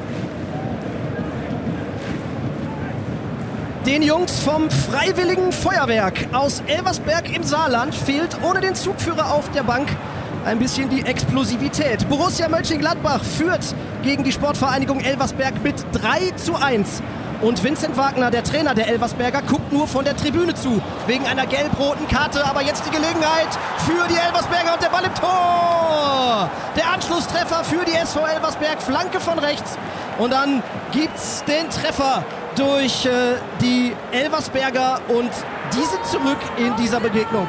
Den Jungs vom Freiwilligen Feuerwerk aus Elversberg im Saarland fehlt ohne den Zugführer auf der Bank ein bisschen die Explosivität. Borussia Mönchengladbach führt gegen die Sportvereinigung Elversberg mit drei zu eins. Und Vincent Wagner, der Trainer der Elversberger, guckt nur von der Tribüne zu, wegen einer gelb-roten Karte. Aber jetzt die Gelegenheit für die Elversberger und der Ball im Tor. Der Anschlusstreffer für die S V Elversberg, Flanke von rechts. Und dann gibt's den Treffer durch äh, die Elversberger und die sind zurück in dieser Begegnung.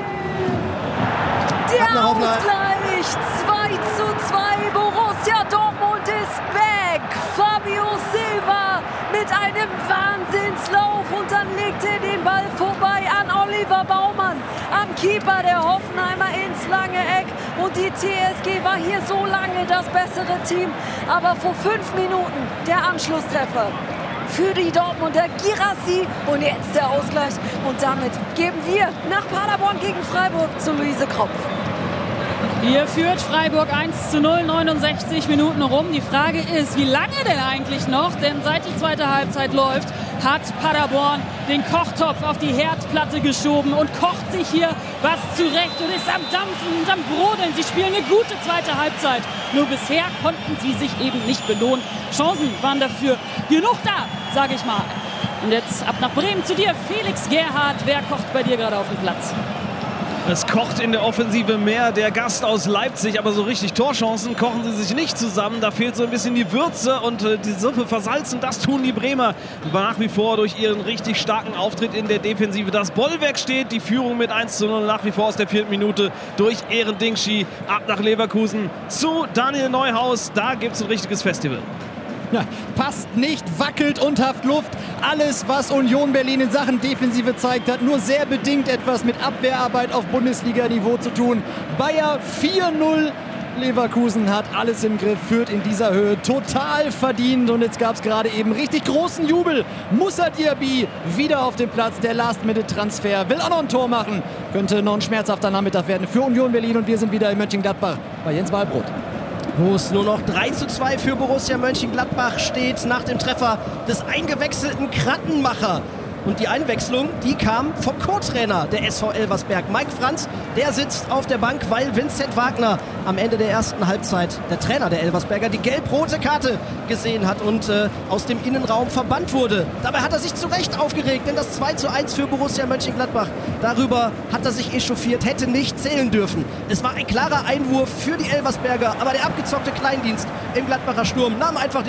Der Ausgleich, zwei zu zwei, Borussia Dortmund ist back. Fabio Silva mit einem Wahnsinnslauf und dann legt er den Ball vorbei an Oliver Baumann, am Keeper der Hoffenheimer ins lange Eck. Und die T S G war hier so lange das bessere Team, aber vor fünf Minuten der Anschlusstreffer für die Dortmunder. Guirassy und jetzt der Ausgleich. Und damit geben wir nach Paderborn gegen Freiburg zu Luise Kropf. Hier führt Freiburg eins zu null, neunundsechzig Minuten rum. Die Frage ist, wie lange denn eigentlich noch? Denn seit die zweite Halbzeit läuft, hat Paderborn den Kochtopf auf die Herdplatte geschoben und kocht sich hier was zurecht und ist am Dampfen und am Brodeln. Sie spielen eine gute zweite Halbzeit. Nur bisher konnten sie sich eben nicht belohnen. Chancen waren dafür genug da, sage ich mal. Und jetzt ab nach Bremen zu dir, Felix Gerhardt. Wer kocht bei dir gerade auf dem Platz? Es kocht in der Offensive mehr der Gast aus Leipzig, aber so richtig Torchancen kochen sie sich nicht zusammen. Da fehlt so ein bisschen die Würze und äh, die Suppe versalzen. Das tun die Bremer nach wie vor durch ihren richtig starken Auftritt in der Defensive. Das Bollwerk steht, die Führung mit eins zu null nach wie vor aus der vierten Minute durch Eren Dingschi. Ab nach Leverkusen zu Daniel Neuhaus. Da gibt es ein richtiges Festival. Ja, passt nicht, wackelt und haft Luft. Alles, was Union Berlin in Sachen Defensive zeigt, hat nur sehr bedingt etwas mit Abwehrarbeit auf Bundesliga-Niveau zu tun. Bayer vier null. Leverkusen hat alles im Griff, führt in dieser Höhe total verdient. Und jetzt gab es gerade eben richtig großen Jubel. Moussa Diaby wieder auf dem Platz. Der Last-Minute-Transfer will auch noch ein Tor machen. Könnte noch ein schmerzhafter Nachmittag werden für Union Berlin. Und wir sind wieder in Mönchengladbach bei Jens Wahlbrot. Wo es nur noch drei zu zwei für Borussia Mönchengladbach steht nach dem Treffer des eingewechselten Krattenmacher. Und die Einwechslung, die kam vom Co-Trainer der S V Elversberg. Mike Franz, der sitzt auf der Bank, weil Vincent Wagner am Ende der ersten Halbzeit, der Trainer der Elversberger, die gelb-rote Karte gesehen hat und äh, aus dem Innenraum verbannt wurde. Dabei hat er sich zu Recht aufgeregt, denn das zwei zu eins für Borussia Mönchengladbach, darüber hat er sich echauffiert, hätte nicht zählen dürfen. Es war ein klarer Einwurf für die Elversberger, aber der abgezockte Kleindienst im Gladbacher Sturm nahm einfach den